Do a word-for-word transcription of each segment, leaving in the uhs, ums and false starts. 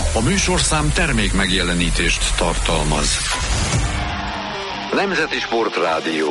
A műsorszám termék megjelenítést tartalmaz. Nemzeti Sportrádió.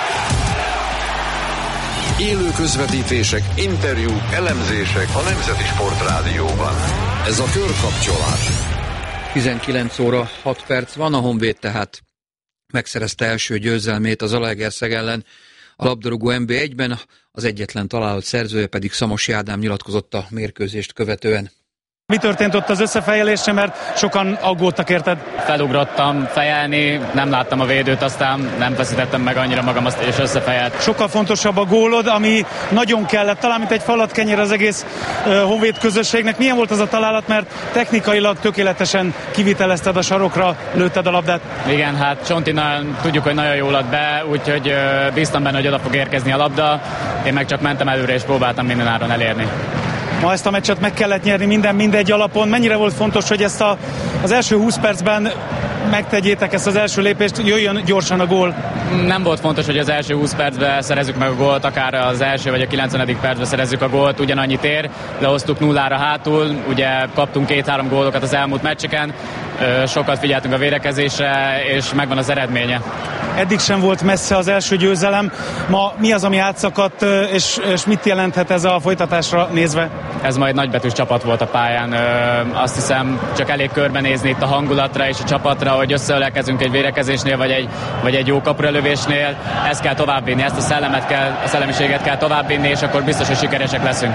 Élő közvetítések, interjúk, elemzések a Nemzeti Sportrádióban. Ez a Körkapcsolat. tizenkilenc óra hat perc van, a Honvéd tehát megszerezte első győzelmét az Zalaegerszeg ellen a labdarúgó en bé egyben, az egyetlen találat szerzője pedig Szamosi Ádám nyilatkozott a mérkőzést követően. Mi történt ott az összefejelésre, mert sokan aggódtak érted? Felugrottam fejelni, nem láttam a védőt, aztán nem feszítettem meg annyira magam, azt és összefejelt. Sokkal fontosabb a gólod, ami nagyon kellett, talán mint egy falatkenyér az egész uh, Honvéd közösségnek. Milyen volt az a találat, mert technikailag tökéletesen kivitelezted a sarokra, lőtted a labdát? Igen, hát Csonti nagyon, tudjuk, hogy nagyon jól ad be, úgyhogy uh, bíztam benne, hogy oda fog érkezni a labda. Én meg csak mentem előre és próbáltam minden áron elérni. Ma ezt a meccset meg kellett nyerni minden mindegy alapon. Mennyire volt fontos, hogy ezt a, az első húsz percben megtegyétek ezt az első lépést, jöjjön gyorsan a gól? Nem volt fontos, hogy az első húsz percben szerezzük meg a gólt, akár az első vagy a kilencvenedik percben szerezzük a gólt, ugyanannyit ér, lehoztuk nullára hátul, ugye kaptunk két-három gólokat az elmúlt meccseken, sokat figyeltünk a védekezésre, és megvan az eredménye. Eddig sem volt messze az első győzelem. Ma mi az, ami átszakadt, és, és mit jelenthet ez a folytatásra nézve? Ez majd nagybetűs csapat volt a pályán. Azt hiszem, csak elég körbenézni itt a hangulatra és a csapatra, hogy összeölelkezünk egy védekezésnél, vagy egy, vagy egy jó kapuralövésnél. Ezt kell továbbvinni, ezt a szellemet kell, a szellemiséget kell továbbvinni, és akkor biztos, hogy sikeresek leszünk.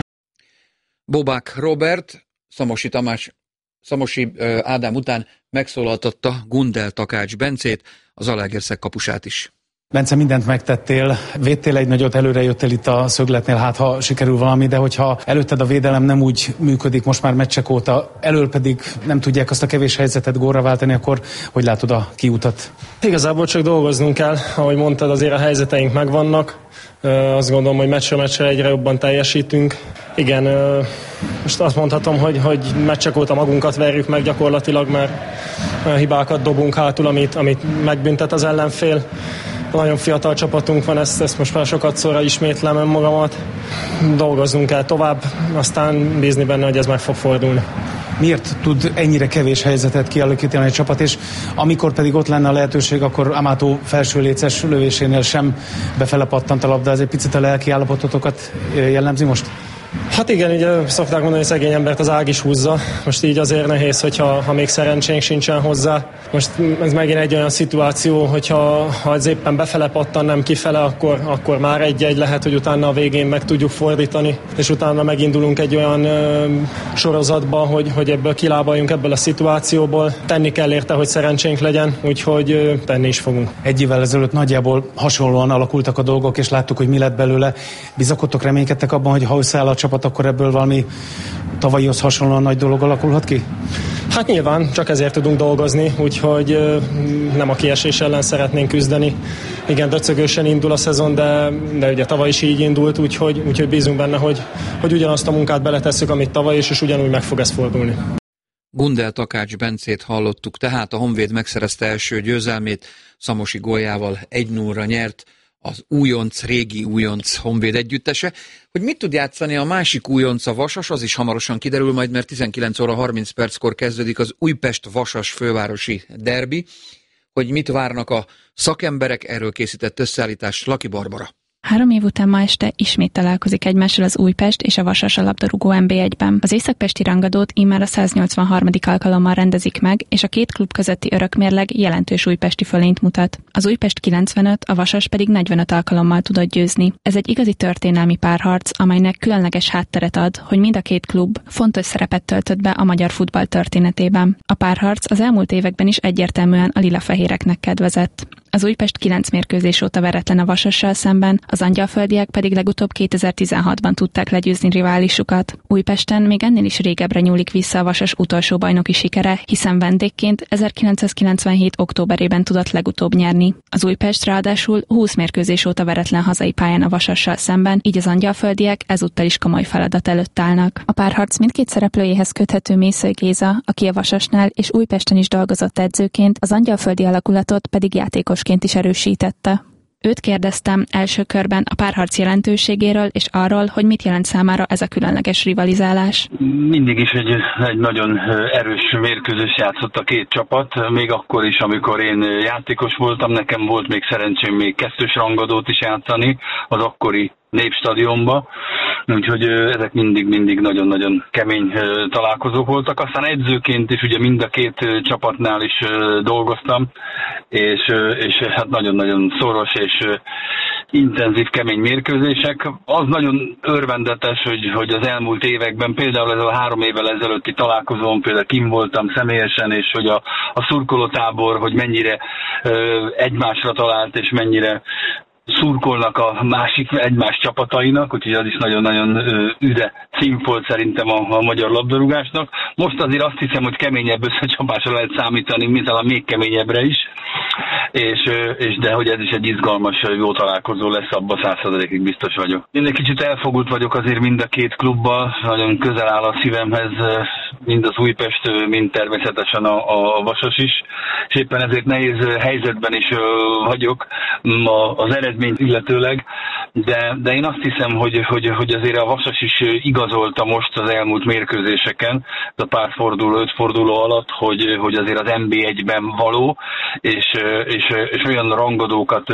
Bobák Robert, Szamosi Tamás, Szamosi Ádám után megszólaltatta Gundel Takács Bencét, az Zalaegerszeg kapusát is. Bence, mindent megtettél, védtél egy nagyot, előre jöttél itt a szögletnél, hát ha sikerül valami, de hogyha előtted a védelem nem úgy működik most már meccsek óta, elől pedig nem tudják azt a kevés helyzetet gólra váltani, akkor hogy látod a kiutat? Igazából csak dolgoznunk kell, ahogy mondtad, azért a helyzeteink megvannak. Azt gondolom, hogy meccsre meccsre egyre jobban teljesítünk. Igen, most azt mondhatom, hogy, hogy meccsek óta magunkat verjük meg gyakorlatilag, mert olyan hibákat dobunk hátul, amit, amit megbüntet az ellenfél. Nagyon fiatal csapatunk van, ezt, ezt most már sokat szóra ismétlem önmagamat. Dolgoznunk kell tovább, aztán bízni benne, hogy ez meg fog fordulni. Miért tud ennyire kevés helyzetet kialakítani egy csapat, és amikor pedig ott lenne a lehetőség, akkor Amato felső léces lövésénél sem befele pattant a labda, ez egy picit a lelki állapototokat jellemzi most? Hát igen, ugye szokták mondani, hogy szegény embert az ág is húzza. Most így azért nehéz, hogyha ha még szerencsénk sincsen hozzá. Most ez megint egy olyan szituáció, hogyha ha ez éppen befele pattan, nem kifele, akkor, akkor már egy-egy lehet, hogy utána a végén meg tudjuk fordítani, és utána megindulunk egy olyan ö, sorozatba, hogy, hogy ebből kilábaljunk ebből a szituációból. Tenni kell érte, hogy szerencsénk legyen, úgyhogy ö, tenni is fogunk. Egy évvel ezelőtt nagyjából hasonlóan alakultak a dolgok, és láttuk, hogy mi lett belőle. Bizakodtok, reménykedtek abban, hogy ha összeáll a csapat, akkor ebből valami tavalyihoz hasonlóan nagy dolog alakulhat ki? Hát nyilván, csak ezért tudunk dolgozni, úgyhogy nem a kiesés ellen szeretnénk küzdeni. Igen, döcögősen indul a szezon, de, de ugye tavaly is így indult, úgyhogy, úgyhogy bízunk benne, hogy, hogy ugyanazt a munkát beletesszük, amit tavaly is, és ugyanúgy meg fog ez fordulni. Gundel Takács Bencét hallottuk, tehát a Honvéd megszerezte első győzelmét, Szamosi góljával egy nullra nyert az újonc, régi újonc Honvéd együttese. Hogy mit tud játszani a másik újonc, a Vasas, az is hamarosan kiderül majd, mert tizenkilenc óra harminc perckor kezdődik az Újpest-Vasas fővárosi derbi. Hogy mit várnak a szakemberek, erről készített összeállítást Laki Barbara. Három év után ma este ismét találkozik egymással az Újpest és a Vasas a labdarúgó en bé egyben. Az északpesti rangadót immár a száznyolcvanharmadik alkalommal rendezik meg, és a két klub közötti örökmérleg jelentős újpesti fölényt mutat. Az Újpest kilencvenöt, a Vasas pedig negyvenöt alkalommal tudott győzni. Ez egy igazi történelmi párharc, amelynek különleges hátteret ad, hogy mind a két klub fontos szerepet töltött be a magyar futball történetében. A párharc az elmúlt években is egyértelműen a lilafehéreknek kedvezett. Az Újpest kilenc mérkőzés óta veretlen a Vasassal szemben, az angyalföldiek pedig legutóbb kétezer-tizenhatban tudták legyőzni riválisukat. Újpesten még ennél is régebbre nyúlik vissza a Vasas utolsó bajnoki sikere, hiszen vendégként ezerkilencszázkilencvenhét októberében tudott legutóbb nyerni. Az Újpest ráadásul húsz mérkőzés óta veretlen hazai pályán a Vasassal szemben, így az angyalföldiek ezúttal is komoly feladat előtt állnak. A párharc mindkét szereplőjéhez köthető Mészöly Géza, aki a Vasasnál és Újpesten is dolgozott edzőként, az angyalföldi alakulatot pedig játékosként is erősítette. Őt kérdeztem első körben a párharc jelentőségéről, és arról, hogy mit jelent számára ez a különleges rivalizálás. Mindig is egy, egy nagyon erős mérkőzés játszott a két csapat, még akkor is, amikor én játékos voltam, nekem volt még szerencsém még kettős rangadót is játszani az akkori Népstadionba, úgyhogy ezek mindig-mindig nagyon-nagyon kemény találkozók voltak. Aztán edzőként is ugye mind a két csapatnál is dolgoztam, és, és hát nagyon-nagyon szoros és intenzív, kemény mérkőzések. Az nagyon örvendetes, hogy, hogy az elmúlt években, például ez a három évvel ezelőtti találkozón például kim voltam személyesen, és hogy a, a szurkolótábor, hogy mennyire ö, egymásra talált, és mennyire szurkolnak a másik egymás csapatainak, úgyhogy az is nagyon-nagyon üde cím volt szerintem a, a magyar labdarúgásnak. Most azért azt hiszem, hogy keményebb összecsapásra lehet számítani, mint talán még keményebbre is, és, és de hogy ez is egy izgalmas, jó találkozó lesz, abban száz százalékig biztos vagyok. Én egy kicsit elfogult vagyok azért mind a két klubbal, nagyon közel áll a szívemhez, mind az Újpest, mind természetesen a, a Vasas is, és éppen ezért nehéz helyzetben is vagyok az eredményt illetőleg, de, de én azt hiszem, hogy, hogy, hogy azért a Vasas is igazolta most az elmúlt mérkőzéseken, a pár forduló, öt forduló alatt, hogy, hogy azért az en bé egyben való, és, és, és olyan rangadókat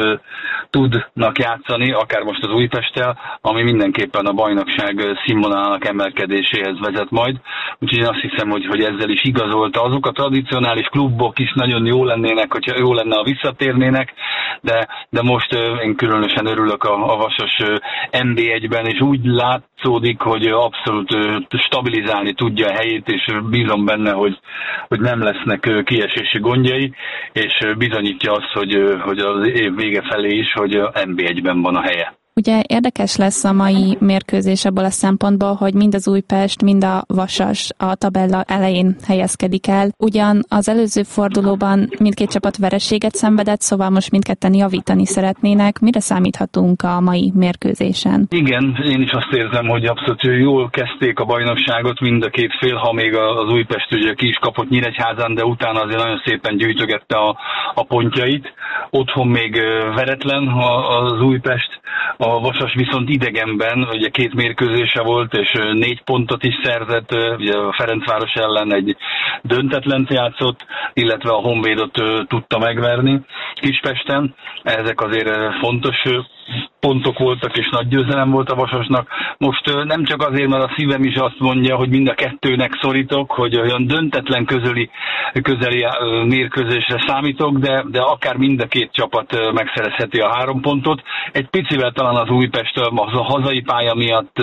tudnak játszani, akár most az Újpesttel, ami mindenképpen a bajnokság színvonalának emelkedéséhez vezet majd. Úgyhogy én azt hiszem, hogy, hogy ezzel is igazolta. Azok a tradicionális klubok is nagyon jó lennének, hogyha jó lenne, ha visszatérnének, de, de most én különösen örülök a, a Vasas en bé egyben, és úgy látszódik, hogy abszolút stabilizálni tudja a helyét, és bízom benne, hogy, hogy nem lesznek kiesési gondjai, és bizonyítja azt, hogy, hogy az év vége felé is, hogy a en bé egyben van a helye. Ugye érdekes lesz a mai mérkőzés abból a szempontból, hogy mind az Újpest, mind a Vasas a tabella elején helyezkedik el. Ugyan az előző fordulóban mindkét csapat vereséget szenvedett, szóval most mindketten javítani szeretnének. Mire számíthatunk a mai mérkőzésen? Igen, én is azt érzem, hogy abszolút jól kezdték a bajnokságot mind a két fél, ha még az Újpest ugye ki is kapott Nyíregyházán, de utána azért nagyon szépen gyűjtögette a, a pontjait. Otthon még veretlen az Újpest, a Vasas viszont idegenben, ugye két mérkőzése volt, és négy pontot is szerzett, ugye a Ferencváros ellen egy döntetlent játszott, illetve a Honvédot tudta megverni Kispesten. Ezek azért fontos pontok voltak, és nagy győzelem volt a Vasasnak. Most nem csak azért, mert a szívem is azt mondja, hogy mind a kettőnek szorítok, hogy olyan döntetlen közeli, közeli mérkőzésre számítok, de, de akár mind a két csapat megszerezheti a három pontot. Egy picivel talán az Újpest az a hazai pálya miatt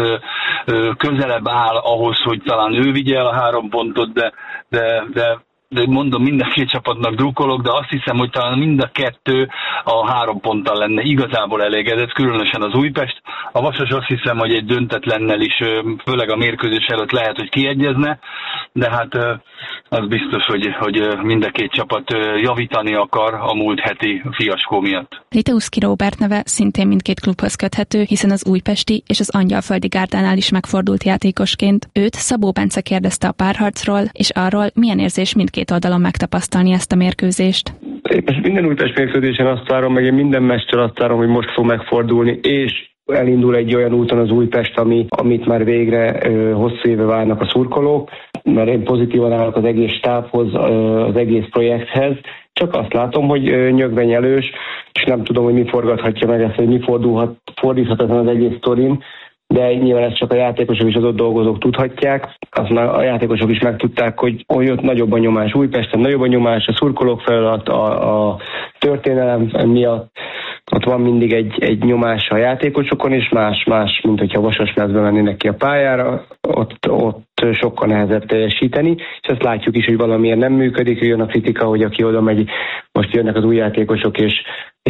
közelebb áll ahhoz, hogy talán ő vigye el a három pontot, de, de, de de mondom, mind a két csapatnak drukkolok, de azt hiszem, hogy talán mind a kettő a három ponttal lenne igazából elégedett, különösen az Újpest. A Vasas azt hiszem, hogy egy döntetlennel is, főleg a mérkőzés előtt lehet, hogy kiegyezne, de hát az biztos, hogy, hogy mind a két csapat javítani akar a múlt heti fiaskó miatt. Liteuszki Róbert neve szintén mindkét klubhoz köthető, hiszen az újpesti és az Angyalföldi Gárdánál is megfordult játékosként. Őt Szabó Bence kérdezte a párharcról, és arról, milyen érzés mindkét oldalon megtapasztalni ezt a mérkőzést. Én most minden Újpest mérkőzésen azt várom, meg én minden meccsen azt várom, hogy most fog megfordulni, és elindul egy olyan úton az Újpest, ami, amit már végre ö, hosszú éve várnak a szurkolók, mert én pozitívan állok az egész stábhoz, ö, az egész projekthez. Csak azt látom, hogy ö, nyögvenyelős, és nem tudom, hogy mi forgathatja meg ezt, hogy mi fordulhat, fordíthat ezen az egész sztorin, de nyilván ezt csak a játékosok és az ott dolgozók tudhatják. Azt már a játékosok is megtudták, hogy, hogy ott nagyobb a nyomás Újpesten, nagyobb a nyomás a szurkolók felett, a, a történelem miatt. Ott van mindig egy, egy nyomás a játékosokon, és más-más, mint hogyha Vasasmezbe mennének ki a pályára, ott, ott sokkal nehezebb teljesíteni, és ezt látjuk is, hogy valamiért nem működik, jön a kritika, hogy aki oda megy, most jönnek az új játékosok, és,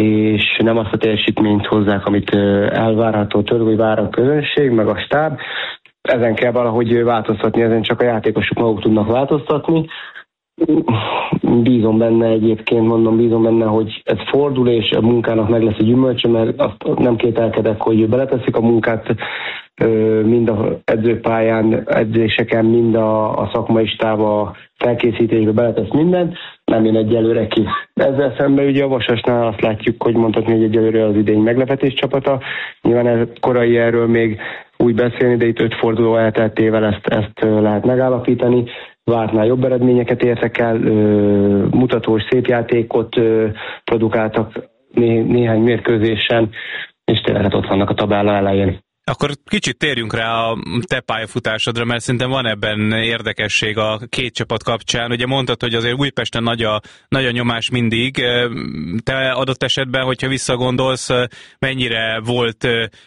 és nem azt a teljesítményt hozzák, amit elvárható tőle, vagy vár a közönség, meg a stáb. Ezen kell valahogy változtatni, ezen csak a játékosok maguk tudnak változtatni. Bízom benne egyébként, mondom, bízom benne, hogy ez fordul, és a munkának meg lesz a gyümölcse, mert azt nem kételkedek, hogy beleteszik a munkát mind az edzőpályán, edzéseken, mind a, a szakmai stáb a felkészítésbe beletesz mindent. nem jön egyelőre ki. Ezzel szemben ugye a Vasasnál azt látjuk, hogy mondhatni, hogy egyelőre az idény meglepetés csapata. Nyilván ez korai erről még úgy beszélni, de itt öt forduló elteltével ezt, ezt lehet megállapítani. Vártnál jobb eredményeket értek el, mutatós szép játékot produkáltak né- néhány mérkőzésen, és tényleg hát ott vannak a tabella elején. Akkor kicsit térjünk rá a te pályafutásodra, mert szerintem van ebben érdekesség a két csapat kapcsán. Ugye mondtad, hogy azért Újpesten nagy a, nagy a nyomás mindig. Te adott esetben, hogyha visszagondolsz, mennyire volt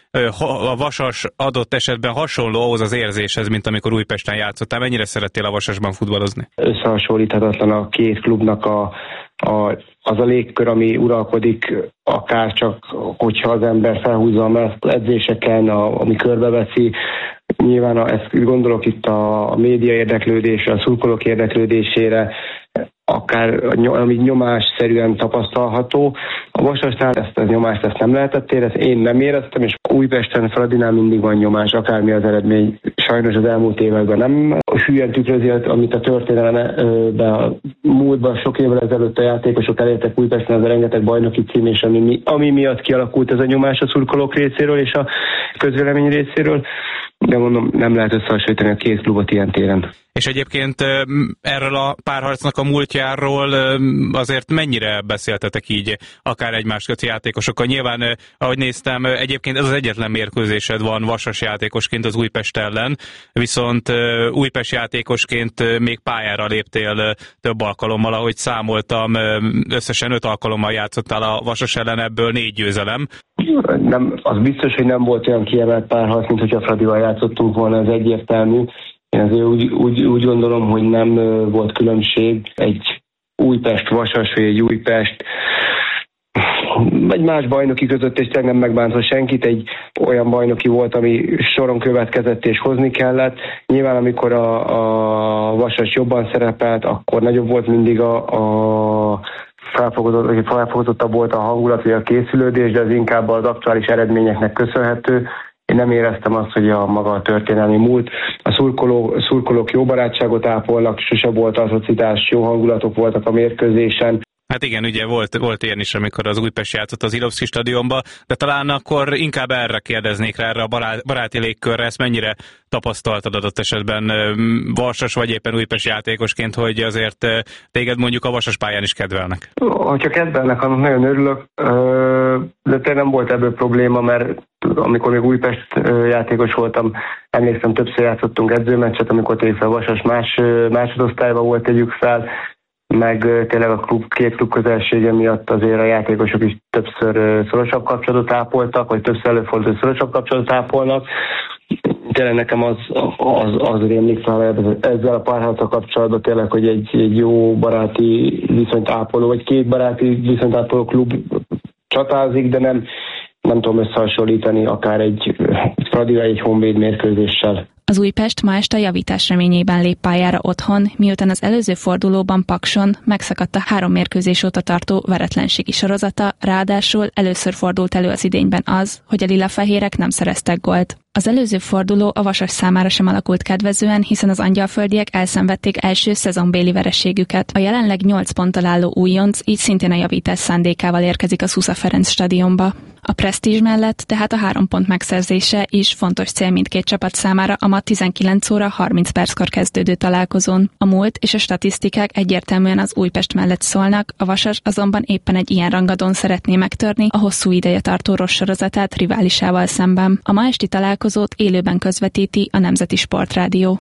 a Vasas adott esetben hasonló ahhoz az érzéshez, mint amikor Újpesten játszottál? Mennyire szerettél a Vasasban futballozni? Összehasonlíthatatlan a két klubnak a, a, az a légkör, ami uralkodik, akár csak, hogyha az ember felhúzza a mezt edzéseken, a, ami körbeveszi. Nyilván a, ezt gondolok itt a, a média érdeklődésre, a szurkolók érdeklődésére, akár ami nyomásszerűen tapasztalható. A Vasasnál ezt a nyomást ezt nem lehetett érezni, én nem éreztem, és Újpesten, Fradinál mindig van nyomás, akármi az eredmény. Sajnos az elmúlt években nem hülyen tükrözi, amit a történelemben a múltban sok évvel ezelőtt a játékosok elértek Újpesten, az a rengeteg bajnoki cím, és ami, ami miatt kialakult ez a nyomás a szurkolók részéről és a közvélemény részéről. De mondom, nem lehet összehasonlítani a két klubot ilyen téren. És egyébként erről a párharcnak a múltjáról azért mennyire beszéltetek így, akár egymás közti játékosokkal? Nyilván, ahogy néztem, egyébként ez az egyetlen mérkőzésed van Vasas játékosként az Újpest ellen, viszont Újpest játékosként még pályára léptél több alkalommal, ahogy számoltam, összesen öt alkalommal játszottál a Vasas ellen, ebből négy győzelem. Nem, az biztos, hogy nem volt olyan kiemelt párharc, mint hogyha Fradival játszottunk volna, ez egyértelmű. Én azért úgy, úgy, úgy gondolom, hogy nem volt különbség egy Újpest-Vasas, vagy egy Újpest, vagy más bajnoki között, és tényleg nem megbántva senkit, egy olyan bajnoki volt, ami soron következett és hozni kellett. Nyilván, amikor a, a Vasas jobban szerepelt, akkor nagyobb volt mindig a, a felfogozott, felfogozottabb volt a hangulat, vagy a készülődés, de az inkább az aktuális eredményeknek köszönhető. Én nem éreztem azt, hogy a maga a történelmi múlt. A szurkoló, szurkolók jó barátságot ápolnak, sose volt atrocitás, jó hangulatok voltak a mérkőzésen. Hát igen, ugye volt, volt ilyen is, amikor az Újpest játszott az Ilovszki stadionba, de talán akkor inkább erre kérdeznék rá, erre a barát, baráti légkörre, ezt mennyire tapasztaltad adott esetben Vasas vagy éppen Újpest játékosként, hogy azért téged mondjuk a Vasas pályán is kedvelnek? Ha kedvelnek, annak nagyon örülök, de tényleg nem volt ebből probléma, mert amikor még Újpest játékos voltam, emlékszem, többször játszottunk edzőmeccset, amikor tegyük fel Vasas más, másodosztályban volt, tegyük fel, meg tényleg a klub, két klub közelsége miatt azért a játékosok is többször szorosabb kapcsolatot ápoltak, vagy többször előfordul, hogy szorosabb kapcsolatot ápolnak. Tényleg nekem az, az, az rémlik fel ezzel a párharccal kapcsolatban tényleg, hogy egy, egy jó baráti viszonyt ápoló, vagy két baráti viszonyt ápoló klub csatázik, de nem, nem tudom összehasonlítani akár egy Fradival, egy Honvéd mérkőzéssel. Az Újpest ma este javítás reményében lép pályára otthon, miután az előző fordulóban Pakson megszakadt a három mérkőzés óta tartó veretlenségi sorozata, ráadásul először fordult elő az idényben az, hogy a lilafehérek nem szereztek gólt. Az előző forduló a Vasas számára sem alakult kedvezően, hiszen az angyalföldiek elszenvedték első szezonbéli vereségüket. A jelenleg nyolc ponttal álló újonc így szintén a javítás szándékával érkezik a Szusza Ferenc stadionba. A presztízs mellett tehát a három pont megszerzése is fontos cél mindkét csapat számára a ma tizenkilenc óra harminc perckor kezdődő találkozón. A múlt és a statisztikák egyértelműen az Újpest mellett szólnak, a Vasas azonban éppen egy ilyen rangadón szeretné megtörni a hosszú ideje tartó rossz sorozatát riválisával szemben. A ma esti találkozót élőben közvetíti a Nemzeti Sportrádió.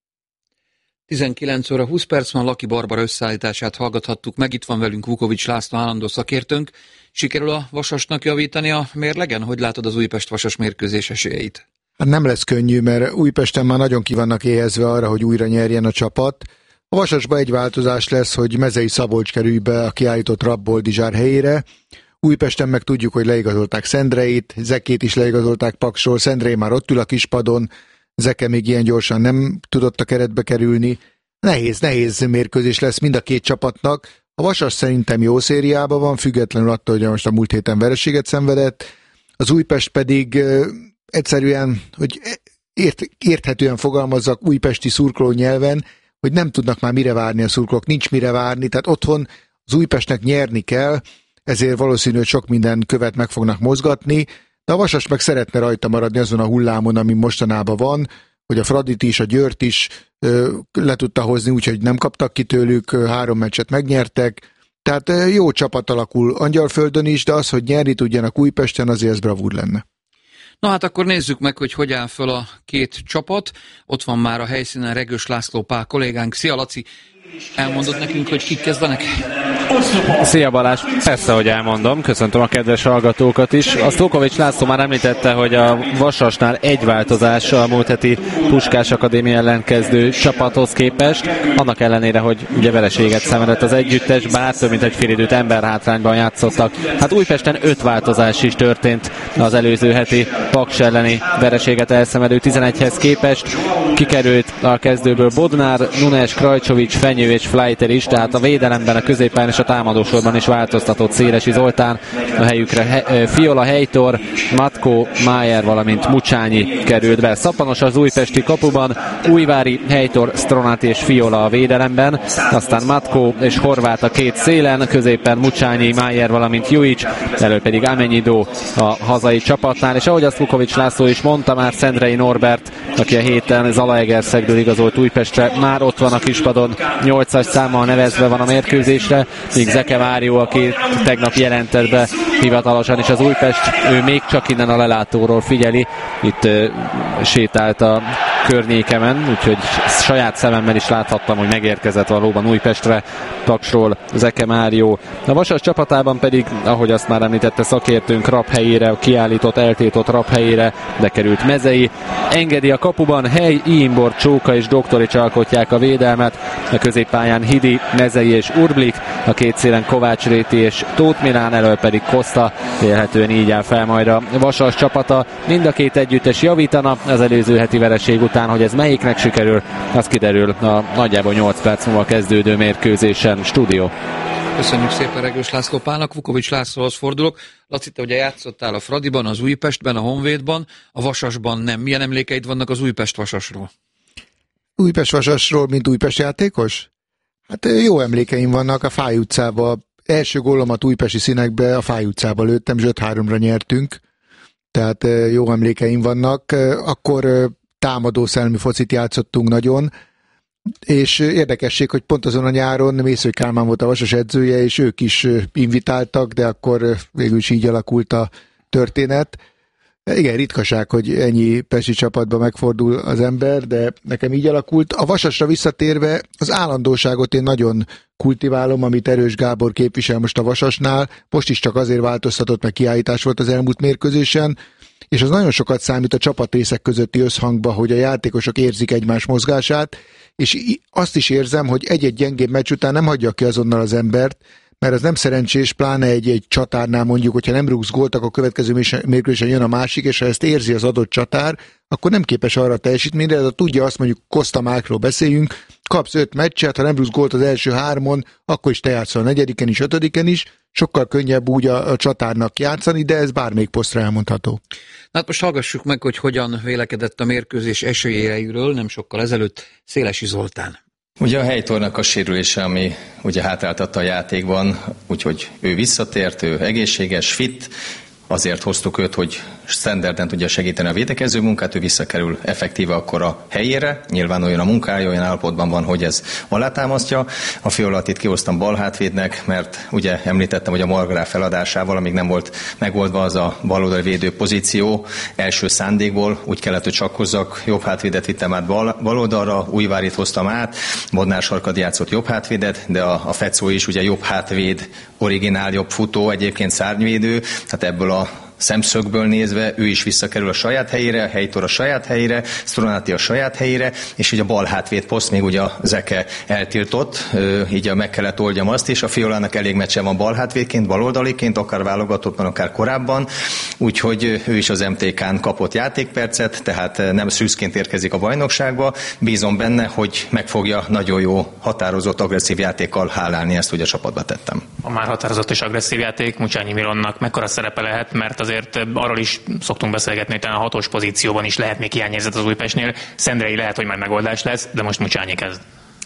tizenkilenc óra húsz perc van, Laki Barbara összeállítását hallgathattuk meg, itt van velünk Vukovics László állandó szakértőnk. Sikerül a Vasasnak javítani a mérlegen? Hogy látod az Újpest-Vasas mérkőzés esélyeit? Hát nem lesz könnyű, mert Újpesten már nagyon ki vannak éhezve arra, hogy újra nyerjen a csapat. A Vasasban egy változás lesz, hogy Mezei Szabolcs kerül be a kiállított Radboldizsár helyére. Újpesten meg tudjuk, hogy leigazolták Szendreit, Zekét is leigazolták Paksról, Szendrei már ott ül a kispadon, Zeke még ilyen gyorsan nem tudott a keretbe kerülni. Nehéz, nehéz mérkőzés lesz mind a két csapatnak. A Vasas szerintem jó szériában van, függetlenül attól, hogy most a múlt héten vereséget szenvedett. Az Újpest pedig uh, egyszerűen, hogy ért, érthetően fogalmazzak újpesti szurkoló nyelven, hogy nem tudnak már mire várni a szurkolók, nincs mire várni, tehát otthon az Újpestnek nyerni kell, ezért valószínű, hogy sok minden követ meg fognak mozgatni, de a Vasas meg szeretne rajta maradni azon a hullámon, ami mostanában van, hogy a Fradit is, a Győrt is ö, le tudta hozni, úgyhogy nem kaptak ki tőlük, ö, három meccset megnyertek, tehát ö, jó csapat alakul Angyalföldön is, de az, hogy nyerni tudjanak Újpesten, azért ez bravúr lenne. Na hát akkor nézzük meg, hogy hogy áll föl a két csapat. Ott van már a helyszínen Regős László Pál kollégánk. Szia Laci, elmondod nekünk, hogy kik kezdenek? Szia Balázs, persze, hogy elmondom, köszöntöm a kedves hallgatókat is. A Sztókovics László már említette, hogy a Vasasnál egy változás a múlt heti Puskás Akadémia ellen kezdő csapathoz képest, annak ellenére, hogy ugye vereséget szenvedett az együttes, bár több mint egy fél időt emberhátrányban játszottak. Hát Újpesten öt változás is történt az előző heti Paks elleni vereséget elszenvedő tizenegyhez képest. Kikerült a kezdőből Bodnár, Nunes, Krajcsovics, Fenyő és Fleiter is, tehát a védelemben, a középpályán és a támadósorban is változtatott Szélesi Zoltán, a helyükre he, Fiola, Heitor, Matko, Májer, valamint Mucsányi került be. Szappanos az újpesti kapuban, Újvári, Heitor, Stronati és Fiola a védelemben, aztán Matko és Horváth a két szélen, középen Mucsányi, Májer, valamint Juic, elő pedig Amenyido a hazai csapatnál, és ahogy azt Vukovics László is mondta, már Szendrei Norbert, aki a héten Zalaegerszegről igazolt Újpestre, már ott van a kispadon, nyolcas számmal nevezve van a mérkőzésre, míg Zeke Mário, aki tegnap jelentett be hivatalosan is az Újpest, ő még csak innen a lelátóról figyeli, itt uh, sétált a környékemen, úgyhogy saját szememmel is láthattam, hogy megérkezett valóban Újpestre Paksról Zeke Mário. A Vasas csapatában pedig, ahogy azt már említette szakértőnk, Rapp helyére, a kiállított, eltiltott Rapp helyére bekerült Mezei. Engedi a kapuban, Hely, Iimbor, Csóka és Doktorics alkotják a védelmet, a középpályán Hidi, Mezei és Urblik, a két szélen Kovács Réti és Tóth Milán, elől pedig Koszta, élhetően így áll fel majd a Vasas csapata. Mind a két együttes javítana az előző heti vereség után, hogy ez melyiknek sikerül, az kiderül a nagyjából nyolc perc múlva kezdődő mérkőzésen. Stúdió. Köszönjük szépen Regős László Pálnak, Vukovics Lászlóhoz fordulok. Laci, te ugye játszottál a Fradiban, az Újpestben, a Honvédban, a Vasasban nem. Milyen emlékeid vannak az Újpest-Vasasról? Újpest-Vasasról, mint Újpest játékos? Hát jó emlékeim vannak a Fáj utcában. Első gólomat újpesti színekbe a Fáj utcában lőttem, öt háromra nyertünk. Tehát jó emlékeim vannak. Akkor támadó szellemi focit játszottunk nagyon, és érdekesség, hogy pont azon a nyáron Mészői Kálmán volt a Vasas edzője, és ők is invitáltak, de akkor végül is így alakult a történet. Igen, ritkaság, hogy ennyi pesti csapatban megfordul az ember, de nekem így alakult. A Vasasra visszatérve az állandóságot én nagyon kultiválom, amit Erős Gábor képvisel most a Vasasnál. Most is csak azért változtatott, meg kiállítás volt az elmúlt mérkőzésen, és az nagyon sokat számít a csapatrészek közötti összhangba, hogy a játékosok érzik egymás mozgását, és azt is érzem, hogy egy-egy gyengébb meccs után nem hagyja ki azonnal az embert, mert az nem szerencsés, pláne egy, egy csatárnál mondjuk, hogyha nem rúgsz gólt, akkor a következő mérkőzésen jön a másik, és ha ezt érzi az adott csatár, akkor nem képes arra teljesítményre, de tudja azt, mondjuk Costa Mákról beszéljünk, kapsz öt meccset, ha nem rúgsz gólt az első hármon, akkor is te játszol a negyediken is, ötödiken is, sokkal könnyebb úgy a, a csatárnak játszani, de ez bármelyik posztra elmondható. Hát most hallgassuk meg, hogy hogyan vélekedett a mérkőzés esélyeiről nem sokkal ezelőtt Szélesi Zoltán. Ugye a Heitornak a sérülése, ami ugye hátráltatta a játékban, úgyhogy ő visszatért, ő egészséges, fit, azért hoztuk őt, hogy standarden tudja segíteni a védekező munkát, ő visszakerül effektíve akkor a helyére, nyilván olyan a munkája, olyan állapotban van, hogy ez alátámasztja. A Fiolatit kihoztam balhátvédnek, mert ugye említettem, hogy a Margraf feladásával, amíg nem volt megoldva az a baloldali védő pozíció, első szándékból úgy kellett, hogy csakkozzak, jobb hátvédet vittem át bal, baloldalra, Újvárit hoztam át, Bodnár Sarkad játszott jobb hátvédet, de a, a Fecó is ugye jobb hátvéd, originál jobb futó, egyébként szárnyvédő, tehát ebből a szemszögből nézve ő is visszakerül a saját helyére, a Heitor a saját helyére, Stronati a saját helyére, és ugye a bal hátvéd poszt még ugye a Zeke eltiltott, így meg kellett oldjam azt is, a Fiolának elég meccse van bal hátvédként, baloldaliként, akár válogatottban, akár korábban, úgyhogy ő is az em té ká-n kapott játékpercet, tehát nem szűzként érkezik a bajnokságba, bízom benne, hogy meg fogja nagyon jó, határozott, agresszív játékkal hálálni, ezt ugye a csapatba tettem. A már határozott és agresszív játék Mucsányi Milonnak mekkora szerepe lehet, mert azért arról is szoktunk beszélgetni, hogy a hatos pozícióban is lehet még hiányérzet az Újpestnél. Szendrei lehet, hogy már megoldás lesz, de most Mucsányi kezd.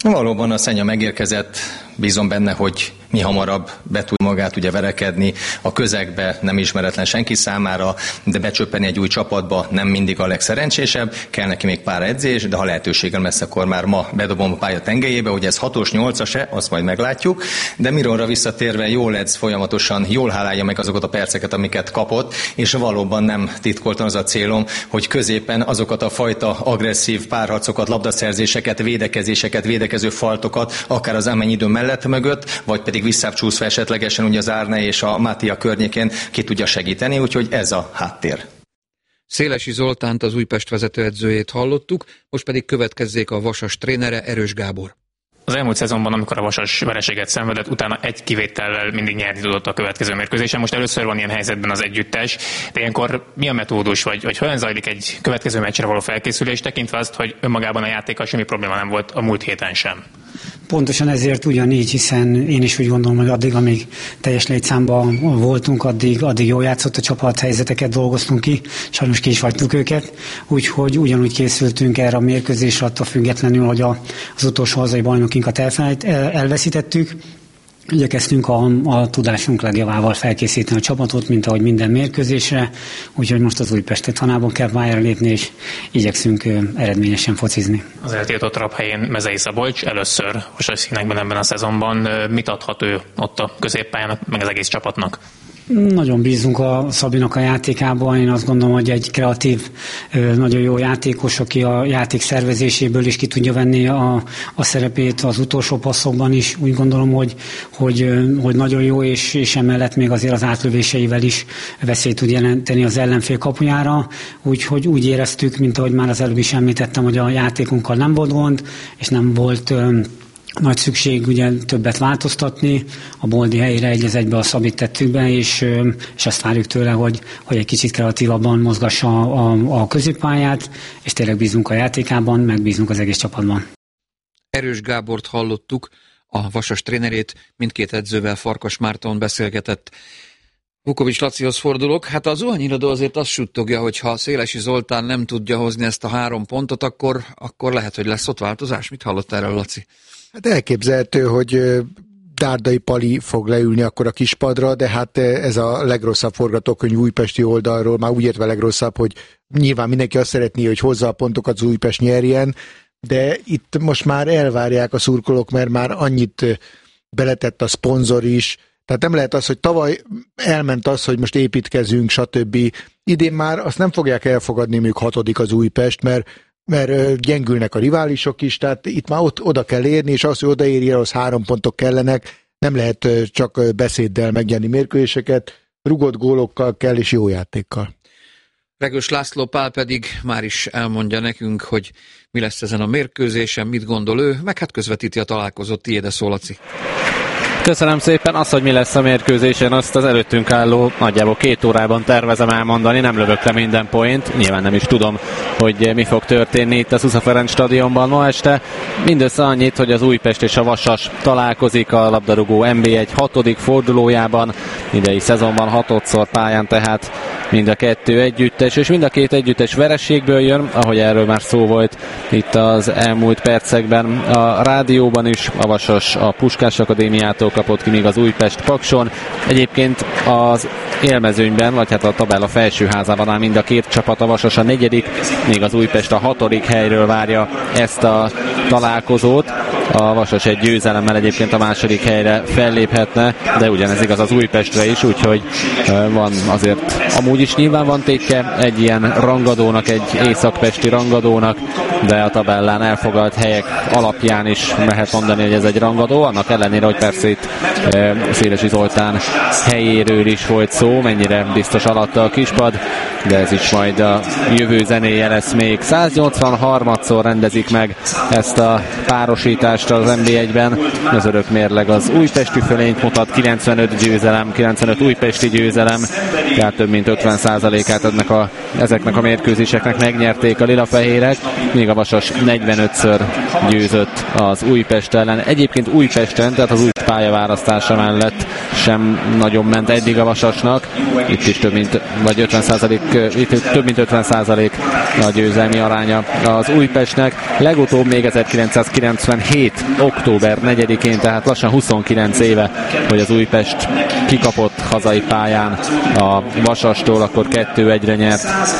Valóban a Szenya megérkezett, bízom benne, hogy mi hamarabb be tud magát ugye verekedni a közegbe, nem ismeretlen senki számára, de becsöppeni egy új csapatba nem mindig a legszerencsésebb, kell neki még pár edzés, de ha lehetőségem lesz, akkor már ma bedobom a pálya tengelyébe, hogy ez hatos, nyolcas-e, azt majd meglátjuk, de Mironra visszatérve jól edz folyamatosan, jól hálálja meg azokat a perceket, amiket kapott, és valóban nem titkoltan az a célom, hogy középen azokat a fajta agresszív párharcokat, labdaszerzéseket, védekezéseket, védekező faltokat, akár az amennyi idő mellett mögött, vagy pedig visszább csúszva esetlegesen ugye az Árne és a Mátia környékén ki tudja segíteni, úgyhogy ez a háttér. Szélesi Zoltánt, az Újpest vezetőedzőjét hallottuk, most pedig következzék a Vasas trénere, Erős Gábor. Az elmúlt szezonban, amikor a Vasas vereséget szenvedett, utána egy kivétellel mindig nyerni tudott a következő mérkőzésen. Most először van ilyen helyzetben az együttes, de ilyenkor mi a metódus, vagy, vagy hogyan zajlik egy következő meccsre való felkészülés, tekintve azt, hogy önmagában a játékkal semmi probléma nem volt a múlt héten sem? Pontosan ezért ugyanígy, hiszen én is úgy gondolom, hogy addig, amíg teljes létszámban voltunk, addig, addig jól játszott a csapat, helyzeteket dolgoztunk ki, sajnos ki is hagytuk őket, úgyhogy ugyanúgy készültünk erre a mérkőzésre, attól függetlenül, hogy a, az utolsó hazai bajnokinkat elfelejt, elveszítettük. Igyekeztünk a, a tudásunk legjavával felkészíteni a csapatot, mint ahogy minden mérkőzésre, úgyhogy most az Újpesti tanában kell pályára lépni, és igyekszünk eredményesen focizni. Az eltiltott rab helyén Mezei Szabolcs először Vasas színekben ebben a szezonban. Mit adhat ő ott a középpályának, meg az egész csapatnak? Nagyon bízunk a Szabinak a játékában, én azt gondolom, hogy egy kreatív, nagyon jó játékos, aki a játék szervezéséből is ki tudja venni a, a szerepét az utolsó passzokban is. Úgy gondolom, hogy, hogy, hogy nagyon jó, és, és emellett még azért az átlövéseivel is veszélyt tud jelenteni az ellenfél kapujára. Úgyhogy úgy éreztük, mint ahogy már az előbb is említettem, hogy a játékunkkal nem volt gond, és nem volt nagy szükség ugye többet változtatni, a Boldi helyére egy az egybe a Szabit tettük be, és, és azt várjuk tőle, hogy, hogy egy kicsit kreatívabban mozgassa a, a, a középpályát, és tényleg bízunk a játékában, meg bízunk az egész csapatban. Erős Gábort hallottuk, a Vasas trénerét, mindkét edzővel, Farkas Márton beszélgetett. Vukovics Lacihoz fordulok. Hát az zuhanyiradó azért azt suttogja, hogy ha Szélesi Zoltán nem tudja hozni ezt a három pontot, akkor, akkor lehet, hogy lesz ott változás. Mit hallott erről, Laci? Hát elképzelhető, hogy Dárdai Pali fog leülni akkor a kispadra, de hát ez a legrosszabb forgatókönyv újpesti oldalról, már úgy értve legrosszabb, hogy nyilván mindenki azt szeretné, hogy hozza a pontokat, az Újpest nyerjen, de itt most már elvárják a szurkolók, mert már annyit beletett a szponzor is, tehát nem lehet az, hogy tavaly elment az, hogy most építkezünk, stb. Idén már azt nem fogják elfogadni, még hatodik az Újpest, mert mert gyengülnek a riválisok is, tehát itt már ott oda kell érni, és az, hogy odaéri, ahhoz három pontok kellenek, nem lehet csak beszéddel megnyerni mérkőzéseket, rugott gólokkal kell, és jó játékkal. Regős László Pál pedig már is elmondja nekünk, hogy mi lesz ezen a mérkőzésen, mit gondol ő, meg hát közvetíti a találkozót. Tiéd a szó, Laci. Köszönöm szépen, az, hogy mi lesz a mérkőzésen, azt az előttünk álló nagyjából két órában tervezem elmondani, nem lövök le minden point, nyilván nem is tudom, hogy mi fog történni itt a Szusza Ferenc stadionban ma este. Mindössze annyit, hogy az Újpest és a Vasas találkozik a labdarúgó en bé egy hatodik fordulójában, idei szezonban hatodszor pályán, tehát mind a kettő együttes, és mind a két együttes vereségből jön, ahogy erről már szó volt itt az elmúlt percekben a rádióban is. A Vasas a Puskás Akadémiától kapott ki, még az Újpest Pakson. Egyébként az élmezőnyben, vagy hát a tabella felsőházában áll mind a két csapat, a Vasas a negyedik, még az Újpest a hatodik helyről várja ezt a találkozót. A Vasas egy győzelemmel egyébként a második helyre felléphetne, de ugyanez igaz az Újpestre is, úgyhogy van azért, amúgy is nyilván van tétje egy ilyen rangadónak, egy északpesti rangadónak, de a tabellán elfoglalt helyek alapján is lehet mondani, hogy ez egy rangadó, annak ellenére, hogy persze itt Szélesi Zoltán helyéről is volt szó, mennyire biztos alatta a kispad, de ez is majd a jövő zenéje lesz még. száznyolcvanharmadszor rendezik meg ezt a párosítást az en bé egyben. Az örök mérleg az újpesti fölényt mutat, kilencvenöt győzelem, kilencvenöt újpesti győzelem, tehát több mint ötven százalékát ennek a, ezeknek a mérkőzéseknek megnyerték a lilafehérek, még a Vasas negyvenötször győzött az Újpest ellen. Egyébként Újpesten, tehát az új pályaválasztása mellett sem nagyon ment eddig a Vasasnak. Itt is több mint, vagy ötven százalék, itt több mint ötven százalék a győzelmi aránya az Újpestnek. Legutóbb még ezerkilencszázkilencvenhét kétszáznegyvenhét. október negyedikén, tehát lassan huszonkilenc éve, hogy az Újpest kikapott hazai pályán a Vasastól, akkor kettő egyre nyert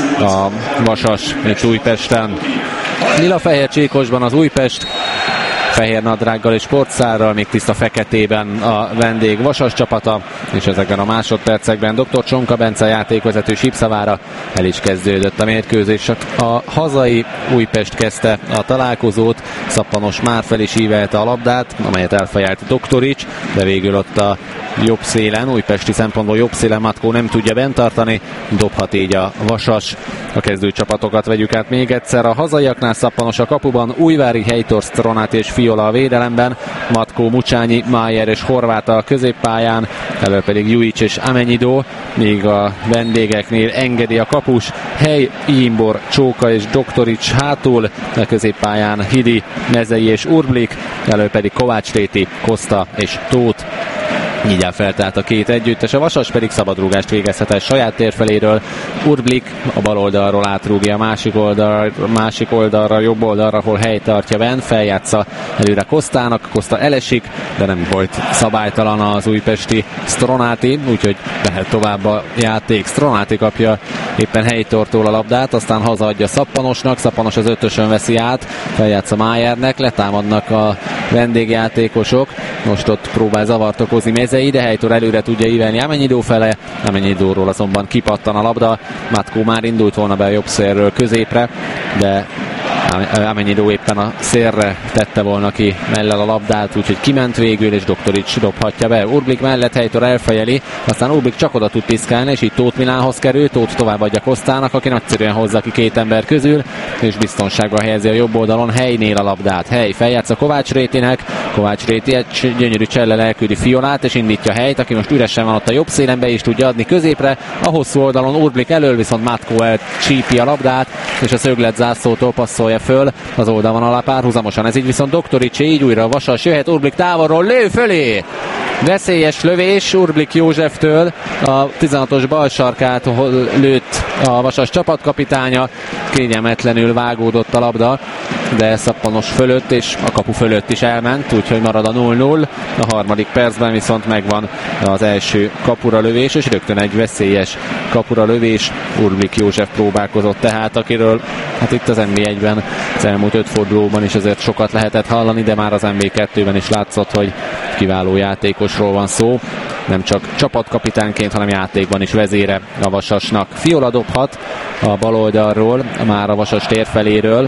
a Vasas itt Újpesten. Lila-fehér csíkosban az Újpest, fehér nadrággal és sportszárral, még tiszta feketében a vendég Vasas csapata, és ezekben a másodpercekben dr. Csonka Bence játékvezető sípszavára el is kezdődött a mérkőzés. A hazai Újpest kezdte a találkozót, Szappanos már fel is ívelte a labdát, amelyet elfejelt Doktorics, de végül ott a jobb szélen, újpesti szempontból jobb szélen Matkó nem tudja bent tartani, dobhat így a Vasas. A kezdőcsapatokat vegyük át még egyszer. A hazaiaknál Szappanos a kapuban, Újvári, Heitor, Stronát és Fiola a védelemben, Matkó, Mucsányi, Májer és Horváth a középpályán, elől pedig Jujic és Amenyidó, míg a vendégeknél engedi a kapus, Hely, Imbor, Csóka és Doktorics hátul, a középpályán Hidi, Mezei és Urblik, elől pedig Kovács Réti, Koszta és Tóth. Így áll feltelt a két együttes, a Vasas pedig szabadrúgást végezhet saját térfeléről. Urblik a bal oldalról átrúgja a másik, oldal, másik oldalra, jobb oldalra, ahol hely tartja benn, feljátsza előre Kosztának, Koszta elesik, de nem volt szabálytalan az újpesti Stronáti, úgyhogy lehet tovább a játék. Stronáti kapja éppen Heitortól a labdát, aztán hazaadja Szappanosnak, Szappanos az ötösön veszi át, feljátsza Májernek, letámadnak a vendégjátékosok, most ott próbál zavart okozni Mezei, de Heitor előre tudja ívelni Amenyidó fele, Amenyidóról azonban kipattan a labda, Matkó már indult volna be a jobb szélről középre, de Amenyidó éppen a szélre tette volna ki mellel a labdát, úgyhogy kiment végül, és Doktorics dobhatja be. Urblik mellett Heitor elfejeli, aztán Urblik csak oda tud piszkálni, és így Tóth Milánhoz kerül, Tóth továbbadja Kosztának, aki nagyszerűen hozza ki két ember közül, és biztonságban helyezi a jobb oldalon Helynél a labdát. Hely feljátsza Kovács Rétinek, Kovács Réti egy gyönyörű csellel elküldi Fiolát, és indítja Helyt, aki most üresen van ott a jobb szélen, be is tudja adni középre, a hosszú oldalon Urblik elől, viszont Matkó elcsípi a labdát, és a szöglet zászlótól passzolja föl az oldalon alá párhuzamosan. Ez így viszont Doktorics, így újra a Vasas, jöhet Urblik távolról, lő fölé! Veszélyes lövés Urblik Józseftől, a tizenhatos bal sarkát lőtt a Vasas csapatkapitánya, kényelmetlenül vágódott a labda, de Szappanos fölött és a kapu fölött is elment, úgyhogy marad a nulla nulla. A harmadik percben viszont megvan az első kapura lövés, és rögtön egy veszélyes kapura lövés. Urblik József próbálkozott tehát, akiről hát itt az en bé egyben az elmúlt öt fordulóban is azért sokat lehetett hallani, de már az en bé kettőben is látszott, hogy kiváló játékosról van szó. Nem csak csapatkapitánként, hanem játékban is vezére a Vasasnak. Fiola dobhat a bal oldalról, már a Vasas térfeléről,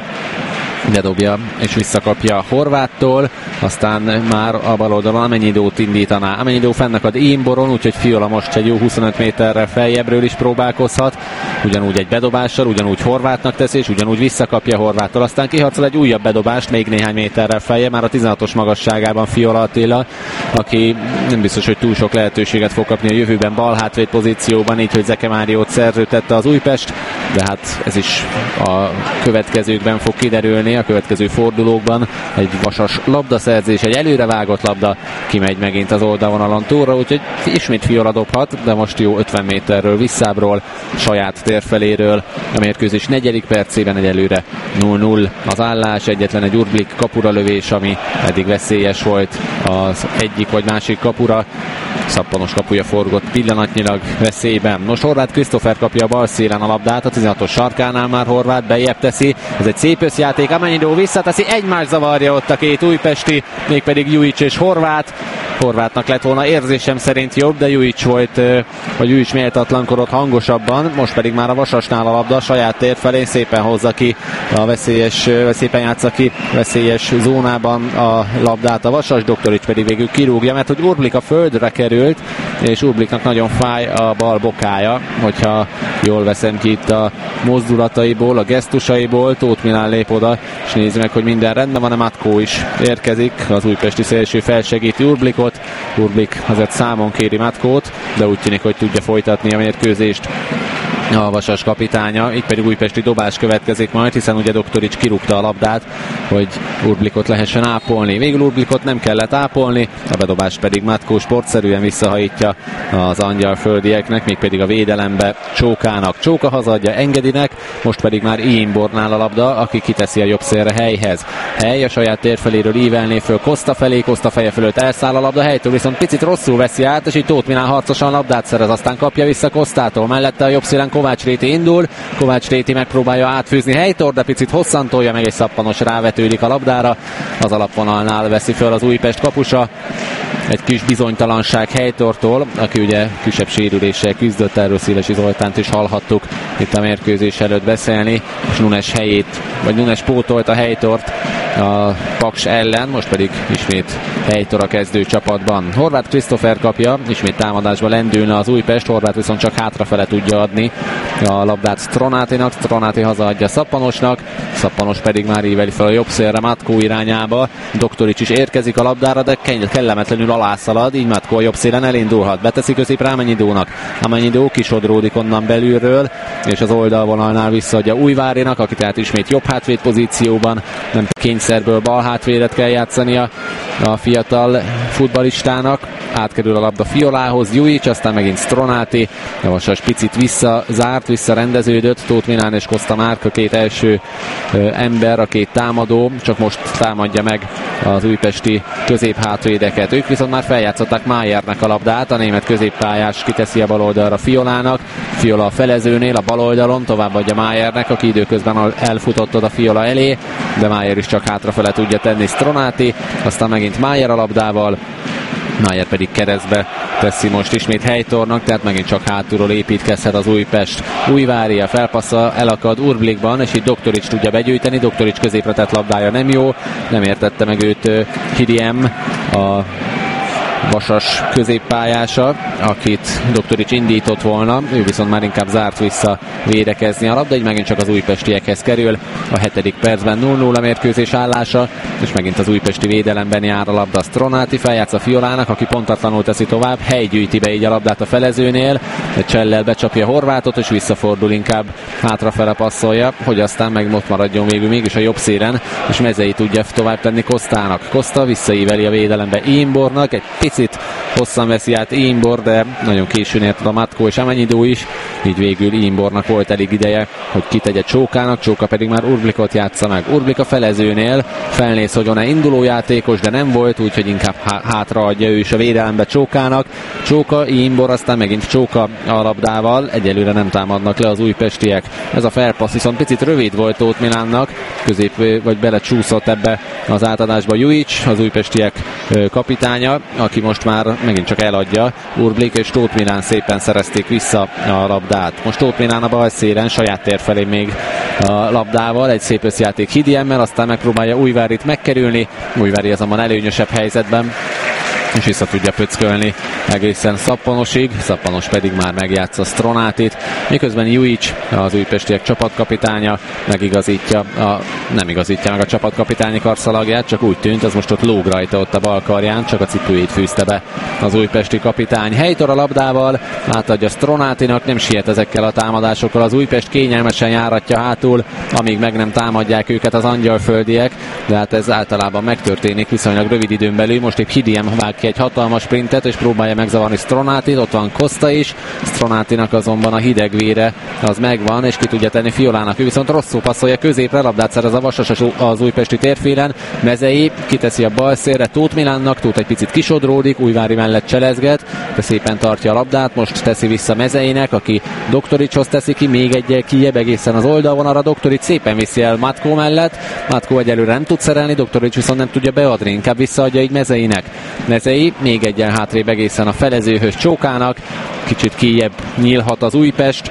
de dobja és visszakapja Horváttól, aztán már a bal oldalon Amenyidót indítaná. Amenyidó fennakad Imboron, úgyhogy Fiola most egy jó huszonöt méterrel feljebbről is próbálkozhat, ugyanúgy egy bedobással, ugyanúgy Horvátnak teszi, és ugyanúgy visszakapja Horváttól, aztán kiharcol egy újabb bedobást, még néhány méterrel feljebb, már a tizenhatos magasságában Fiola Attila, aki nem biztos, hogy túl sok lehetőséget fog kapni a jövőben bal hátvéd pozícióban, így hogy Zeke Máriót szerződtette az Újpest, de hát ez is a következőkben fog kiderülni, a következő fordulókban. Egy Vasas labdaszerzés, egy előrevágott labda, kimegy megint az oldalvonalon túlra, úgyhogy ismét Fiola dobhat, de most jó ötven méterről visszábról, saját térfeléről. A mérkőzés negyedik percében egyelőre nulla nulla az állás, egyetlen egy Urblik kapura lövés, ami eddig veszélyes volt az egyik vagy másik kapura. Szappanos kapuja forgott pillanatnyilag veszélyben. Most Horváth Krisztófer kapja a bal szélen a labdát, a tizenhatos sarkánál már Horváth bejebb teszi, ez egy szép összjáték, Amenyidó visszateszi, egymás zavarja ott a két újpesti, mégpedig Jujic és Horváth. Horvátnak lett volna érzésem szerint jobb, de Jujic volt, vagy Jujic méltatlankodott hangosabban, most pedig már a Vasasnál a labda a saját tér felé, szépen hozza ki a veszélyes, szépen játsza ki veszélyes zónában a labdát a Vasas, Doktorics pedig végül kirúgja, mert hogy Urblik a földre került, és Urbliknak nagyon fáj a bal bokája, hogyha jól veszem ki itt a mozdulataiból, a gesztusaiból. Tóth Milán lép oda, és nézi meg, hogy minden rendben van, a Matkó is érkezik, az újpesti szélső felsegíti Urblikot, Urblik azért számon kéri Matkót, de úgy tűnik, hogy tudja folytatni a mérkőzést. a Vasas kapitánya, így pedig újpesti dobás következik majd, hiszen ugye Doktorics kirúgta a labdát, hogy Urblikot lehessen ápolni. Végül Urblikot nem kellett ápolni, a bedobás pedig Matkó sportszerűen visszahajtja az angyalföldieknek, mégpedig a védelembe Csókának. Csóka hazadja Engedinek, most pedig már Imbornál a labda, aki kiteszi a jobb szélre Helyhez. Hely a saját térfeléről ívelné föl Koszta felé, Koszta feje fölött elszáll a labda, Helytől viszont picit rosszul veszi át, és így Tóth Milán harcosan labdát szerez, aztán kapja vissza Kosztától, mellette a jobb szélen Kovács Réti indul, Kovács Réti megpróbálja átfűzni Helytor, de picit hosszantolja, meg egy szappanos rávetődik a labdára, az alapvonalnál veszi föl az Újpest kapusa. Egy kis bizonytalanság Helytortól, aki ugye kisebb sérüléssel küzdött, erről Szélesi Zoltánt is hallhattuk itt a mérkőzés előtt beszélni, és Nunes helyét, vagy Nunes pótolt a Helytort a Paks ellen, most pedig ismét Helytor a kezdő csapatban. Horváth Krisztófer kapja, ismét támadásba lendülne az Újpest, Horváth viszont csak hátrafele tudja adni a labdát Stronátinak, Stronáti hazaadja Szappanosnak, Szappanos pedig már íveli fel a jobb szélre Matkó irányába, Doktorics is érkezik a labdára, de kellemetlenül alászalad, így Matkó a jobb szélen elindulhat, beteszi középre Amenyidónak, Amenyidó kisodródik onnan belülről, és az oldalvonalnál visszaadja Újvárinak, aki tehát ismét jobb hátvéd pozícióban, nem kényszerből bal hátvédet kell játszania a fiatal futballistának. Átkerül a labda Fiolához, Jujic, aztán megint Stronáti, a Vasas picit visszazárt, visszarendeződött, Tóth Milán és Koszta Márk a két első ö, ember, a két támadó, csak most támadja meg az újpesti középhátvédeket. Ők viszont már feljátszották Mayernek a labdát, a német középpályás kiteszi a bal oldalra Fiolának, Fiola a felezőnél, a bal oldalon, továbbadja Mayernek, aki időközben elfutott oda Fiola elé, de Mayer is csak hátrafele tudja tenni Stronáti, aztán megint Mayer a labdával, Mayer pedig keresztbe teszi most ismét Helytornak, tehát megint csak hátulról építkezhet az Újpest. Újvári a felpassza elakad Urblikban, és így Doktorics tudja begyűjteni, Doktorics középre tett labdája nem jó, nem értette meg őt Hidiem, a Vasas középpályása, akit Doktorics indított volna, ő viszont már inkább zárt vissza védekezni a labda, így megint csak az újpestiekhez kerül. A hetedik percben nulla nulla mérkőzés állása, és megint az újpesti védelemben jár a labda Stronáti, feljátsza Fiolának, aki pontatlanul teszi tovább, Hely gyűjti be így a labdát a felezőnél, egy csellel becsapja Horvátot, és visszafordul, inkább hátrafele passzolja, hogy aztán meg ott maradjon végül mégis a jobb szélen, és Mezei tudja tovább tenni Kosztának. Koszta visszaíveli a védelembe Imbornak, egy picit hosszan veszi át Imbor, de nagyon későn ért a Matkó és Amenyidó is, így végül Imbornak volt elég ideje, hogy kitegye Csókának, Csóka pedig már Urblikot játsza meg. Urblik a felezőnél, felnéz, hogy van-e indulójátékos, de nem volt, úgyhogy inkább hátraadja ő is a védelembe Csókának. Csóka, Imbor, aztán megint Csóka a labdával, egyelőre nem támadnak le az újpestiek. Ez a felpassz viszont picit rövid volt Tóth Milánnak, közép vagy belecsúszott ebbe az átadásba Jujic, az újpestiek kapitánya, aki most már megint csak eladja. Urblik és Tóth Milán szépen szerezték vissza a labdát. Most Tóth Milán a bal szélen, saját tér felé még a labdával, egy szép összjáték Hidiemmel, aztán megpróbálja Újvárit megkerülni. Újvári azonban előnyösebb helyzetben, és vissza tudja pöckölni egészen Szappanosig, Szappanos pedig már megjátsza Stronátit, miközben Jujic, az újpestiek csapatkapitánya megigazítja, a, nem igazítja meg a csapatkapitányi karszalagját, csak úgy tűnt, az most ott lóg rajta ott a bal karján, csak a cipőjét fűzte be az újpesti kapitány. Helytor a labdával, átadja Stronátinak, nem siet ezekkel a támadásokkal, az Újpest kényelmesen járatja hátul, amíg meg nem támadják őket az angyalföldiek, de hát ez általában megtörténik viszonylag rövid időn belül. Most épp Hidiem vág ki egy hatalmas sprintet, és próbálja megzavarni Stronátit, ott van Koszta is, Stronátinak azonban a hidegvére az megvan, és ki tudja tenni Fiolának, ő viszont rosszul passzolja középre, labdát szerez a Vasas az újpesti térfélen, Mezei kiteszi a bal szélre Tóth Milánnak, Tóth egy picit kisodródik, Újvári mellett cselezget, de szépen tartja a labdát, most teszi vissza Mezeinek, aki Doktoricshoz teszi ki, még egyel kijebb egészen az oldalvonalra, Doktorics szépen viszi el Matkó mellett, Matkó egyelőre nem tud szerelni, Doktorics viszont nem tudja beadni, inkább visszaadja így Mezeinek. Mezei még egyen hátrébb egészen a felezőhöz Csókának, kicsit kijebb nyílhat az Újpest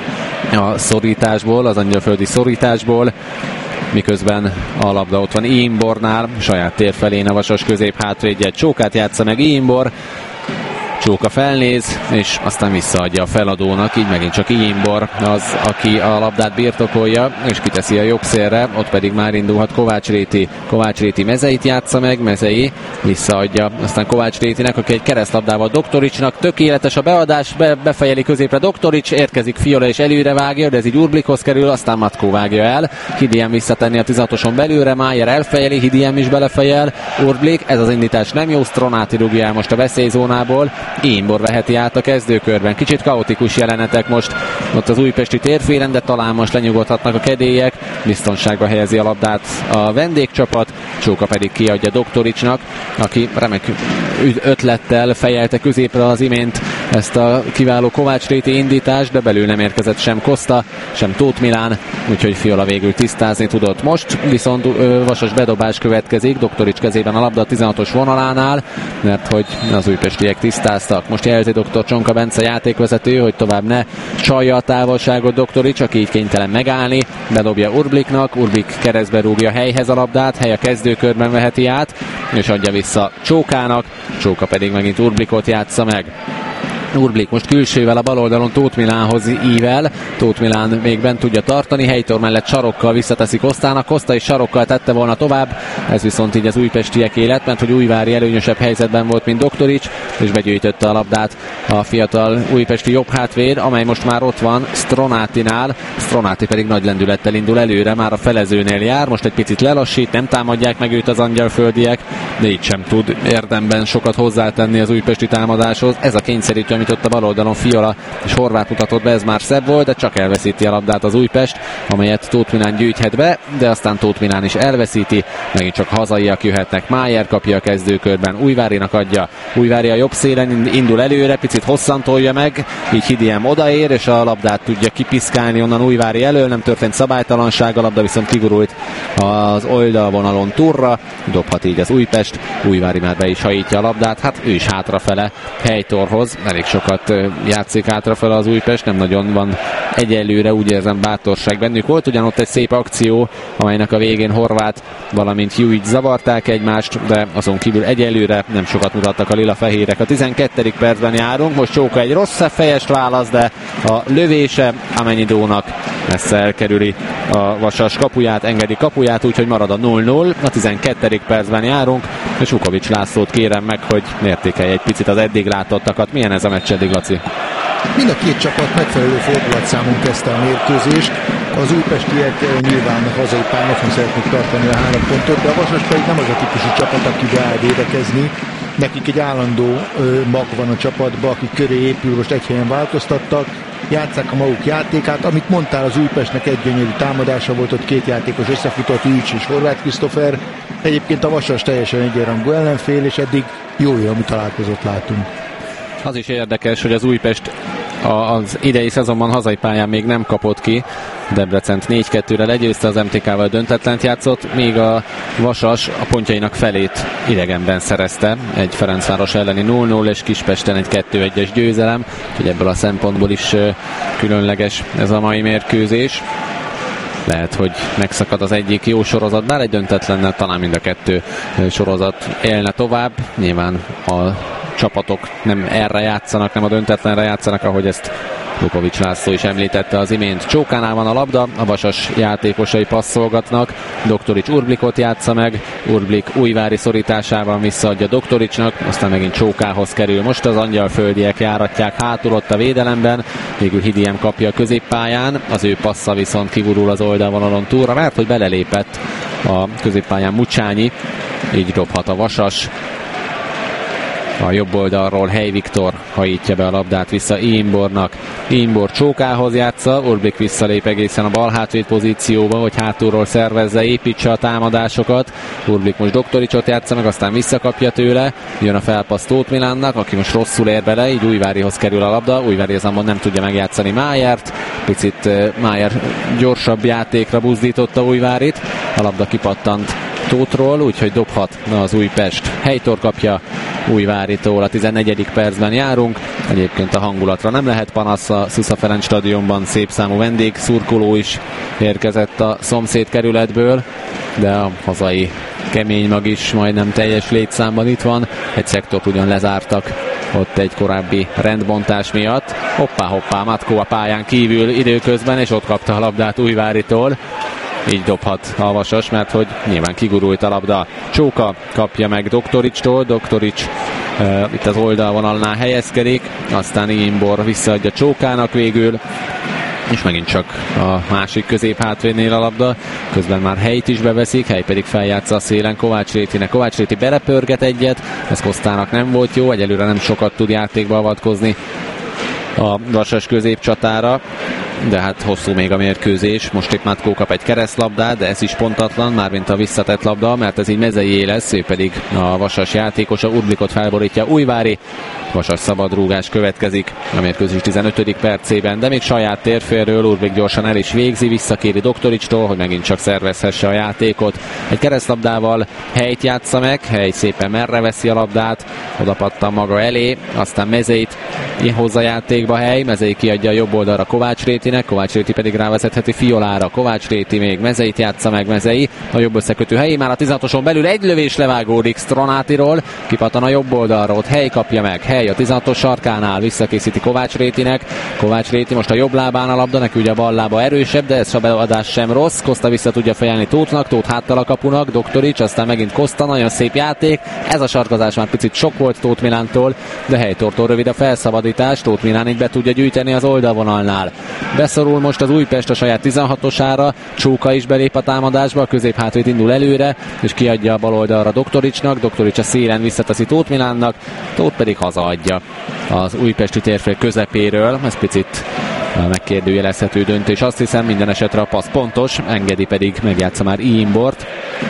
a szorításból, az angyalföldi szorításból, miközben a labda ott van Imbornál, saját tér felén a Vasas közép hátvédje, Csókát játsza meg Imbor, Csóka felnéz, és aztán visszaadja a feladónak, így megint csak Imbor az, aki a labdát birtokolja, és kiteszi a jobb szélre, ott pedig már indulhat Kovács Réti. Kovács Réti Mezeit játsza meg, Mezei visszaadja, aztán Kovács Rétinek, aki egy keresztlabdával Doktoricsnak, tökéletes a beadás, be, befejeli középre Doktorics, érkezik Fiola és előre vágja, de ez így Urblikhoz kerül, aztán Matkó vágja el, Hidiem visszatenni a tizenhatoson belőle, Májer elfejeli, Hidiem is belefejel, Urblik, ez az indítás nem jó, Stronati rúgja el most a veszélyzónából, Imbor veheti át a kezdőkörben. Kicsit kaotikus jelenetek most ott az újpesti térfélen, de talán most lenyugodhatnak a kedélyek, biztonságba helyezi a labdát a vendégcsapat, Csóka pedig kiadja Doktoricsnak, aki remek ötlettel fejelte középre az imént ezt a kiváló Kovács Réti indítást, de belül nem érkezett sem Costa, sem Tóth Milán, úgyhogy Fiola végül tisztázni tudott. Most viszont ö, vasas bedobás következik, Doktorics kezében a labda a tizenhatos vonalánál, mert hogy az újpestiek tisztáztak. Most jelzi dr. Csonka Bence játékvezető, hogy tovább ne csalja a távolságot Doktorics, aki így kénytelen megállni, bedobja Urbliknak, Urblik keresztbe rúgja helyhez a labdát, hely a kezdőkörben veheti át, és adja vissza Csókának, Csóka pedig megint Urblikot játsza meg. Urblik most külsővel a bal oldalon Tóth Milánhoz ível, Tóth Milán még bent tudja tartani, Heitor mellett sarokkal visszateszi Kosztának, Koszta is sarokkal tette volna tovább, ez viszont így az újpestiek élet, mert hogy Újvári előnyösebb helyzetben volt, mint Doktorics, és begyűjtötte a labdát a fiatal újpesti jobb hátvéd, amely most már ott van Stronátinál, Stronati pedig nagy lendülettel indul előre, már a felezőnél jár, most egy picit lelassít, nem támadják meg őt az angyalföldiek, de így sem tud érdemben sokat hozzátenni az újpesti támadáshoz, ez a kényszerítő, amit ott a bal oldalon Fiola és Horváth mutatott be, ez már szebb volt, de csak elveszíti a labdát az Újpest, amelyet Tóth Milán gyűjthet be, de aztán Tóth Milán is elveszíti, megint csak hazaiak jöhetnek, Májer kapja a kezdőkörben, Újvárinak adja, Újvári a jobb szélen indul előre, picit hosszan tolja meg, így Hidiem odaér, és a labdát tudja kipiszkálni onnan Újvári elől, nem történt szabálytalanság, a labda viszont kigurult az oldalvonalon turra, dobhat így az Újpest, Újvári már be is hajítja a labdát, hát ő is hátrafele Heitorhoz, elég sokat játszik hátrafele az Újpest, nem nagyon van egyelőre, úgy érzem, bátorság bennük. Volt ugyan ott egy szép akció, amelynek a végén Horváth, valamint Hewitt zavarták egymást, de azon kívül egyelőre nem sokat mutattak a lila-fehérek. A tizenkettedik percben járunk, most Csóka egy rossz fejest válasz, de a lövése Amenidónak messze elkerüli a Vasas kapuját, engedi kapuját, úgyhogy marad a nulla nulla. A tizenkettedik percben járunk, és Vukovics Lászlót kérem meg, hogy mértékelje egy picit az eddig látottakat. Milyen ez a meccs eddig, Laci? Mind a két csapat megfelelő fordulatszámon kezdte a mérkőzést. Az újpestiek nyilván a hazai pályán otthon szeretnék tartani a három pontot, de a Vasas pedig nem az a típusú csapat, aki beáll védekezni. Nekik egy állandó ö, mag van a csapatban, akik köré épül, most egy helyen változtattak, játsszák a maguk játékát. Amit mondtál, az Újpestnek egy gyönyörű támadása volt, ott két játékos összefutott, Ücs és Horváth Krisztófer. Egyébként a Vasas teljesen egyenrangú ellenfél, és eddig jó-jó, amit találkozott látunk. Az is érdekes, hogy az Újpest az idei szezonban hazai pályán még nem kapott ki. Debrecent négy kettőre legyőzte, az em té ká-val döntetlent játszott, míg a Vasas a pontjainak felét idegenben szerezte. Egy Ferencváros elleni nulla nulla és Kispesten egy kettő egyes győzelem, úgyhogy ebből a szempontból is különleges ez a mai mérkőzés. Lehet, hogy megszakad az egyik jó sorozat, bár egy döntetlennel talán mind a kettő sorozat élne tovább. Nyilván a csapatok nem erre játszanak, nem a döntetlenre játszanak, ahogy ezt Vukovics László is említette az imént. Csókánál van a labda, a Vasas játékosai passzolgatnak, Doktorics Urblikot játsza meg, Urblik Újvári szorításával visszaadja Doktoricsnak, aztán megint Csókához kerül. Most az angyalföldiek járatják hátul ott a védelemben, végül Hidiem kapja a középpályán, az ő passza viszont kigurul az oldalvonalon túlra, mert hogy belelépett a középpályán Mucsányi, így dobhat a Vasas. A jobb oldalról Hely Viktor hajítja be a labdát vissza Imbornak. Imbor Csókához játsza, Urblik visszalép egészen a bal hátvéd pozícióba, hogy hátulról szervezze, építse a támadásokat. Urblik most Doktoricsot játsza meg, aztán visszakapja tőle. Jön a felpassz Tóth Milánnak, aki most rosszul ér bele, így Újvárihoz kerül a labda. Újvári azonban nem tudja megjátszani Májert. Picit Májer gyorsabb játékra buzdította Újvárit. A labda kipattant Tóthról, úgyhogy dobhat az Újpest. Heitor kapja Újváritól, a tizennegyedik percben járunk. Egyébként a hangulatra nem lehet panasz, a Szusza Ferenc stadionban szép számú vendég szurkoló is érkezett a szomszéd kerületből, de a hazai kemény mag is majdnem teljes létszámban itt van. Egy szektort ugyan lezártak ott egy korábbi rendbontás miatt. Hoppá, hoppá, Matkó a pályán kívül időközben, és ott kapta a labdát Újváritól. Így dobhat a Vasas, mert hogy nyilván kigurult a labda. Csóka kapja meg Doktoricstól, Doktorics uh, itt az oldalvonalnál helyezkedik, aztán Imbor visszaadja Csókának végül, és megint csak a másik középhátvédnél a labda, közben már Helyt is beveszik, Hely pedig feljátsza a szélen Kovács Rétinek. Kovács Réti belepörget egyet, ez Kosztának nem volt jó, egyelőre nem sokat tud játékba avatkozni a Vasas középcsatára, de hát hosszú még a mérkőzés. Most itt Matkó kap egy keresztlabdát, de ez is pontatlan, mármint a visszatett labda, mert ez így Mezeié lesz, ő pedig a Vasas játékosa. Urblikot felborítja Újvári, Vasas szabadrúgás következik a mérkőzés tizenötödik percében, de még saját térfélről Urblik gyorsan el is végzi, visszakéri Doktoricstól, hogy megint csak szervezhesse a játékot. Egy keresztlabdával Helyt játsza meg, Hely szépen merre veszi a labdát, oda pattan maga elé, aztán Mezeit hozza játékba Hely, Mezei kiadja a jobb oldalra Kovács Rétinek, Kovács Réti pedig rávezetheti Fiolára, Kovács Réti még Mezeit játsza meg, Mezei a jobb összekötő Hely, már a tizenhatoson belül egy lövés levágódik Stronátiról, kipattan a jobb oldalra, ott Hely kapja meg, Hely a tizenhatos sarkánál visszakészíti Kovács Rétinek, Kovács Réti most a jobb lábán a labda, neki ugye a bal lába erősebb, de ez a beadás sem rossz, Koszta vissza tudja fejelni Tóthnak, Tóth háttal a kapunak, Doktorics, aztán megint Koszta, nagyon szép játék, ez a sarkazás már picit sok volt Tóth Milántól, de Helytortól rövid a felszabadítás, Tóth Milán így be tudja gyűjteni az oldalvonalnál. Beszorul most az Újpest a saját tizenhatosára, Csóka is belép a támadásba, a középhátvéd indul előre, és kiadja a bal oldalra Doktoricsnak, Doktorics a szélen visszateszi Tóth Milánnak, Tóth pedig hazaadja az újpesti térfél közepéről, ez picit megkérdőjelezhető döntés, azt hiszem, minden esetre a passz pontos, Engedi pedig megjátsza már Imbort,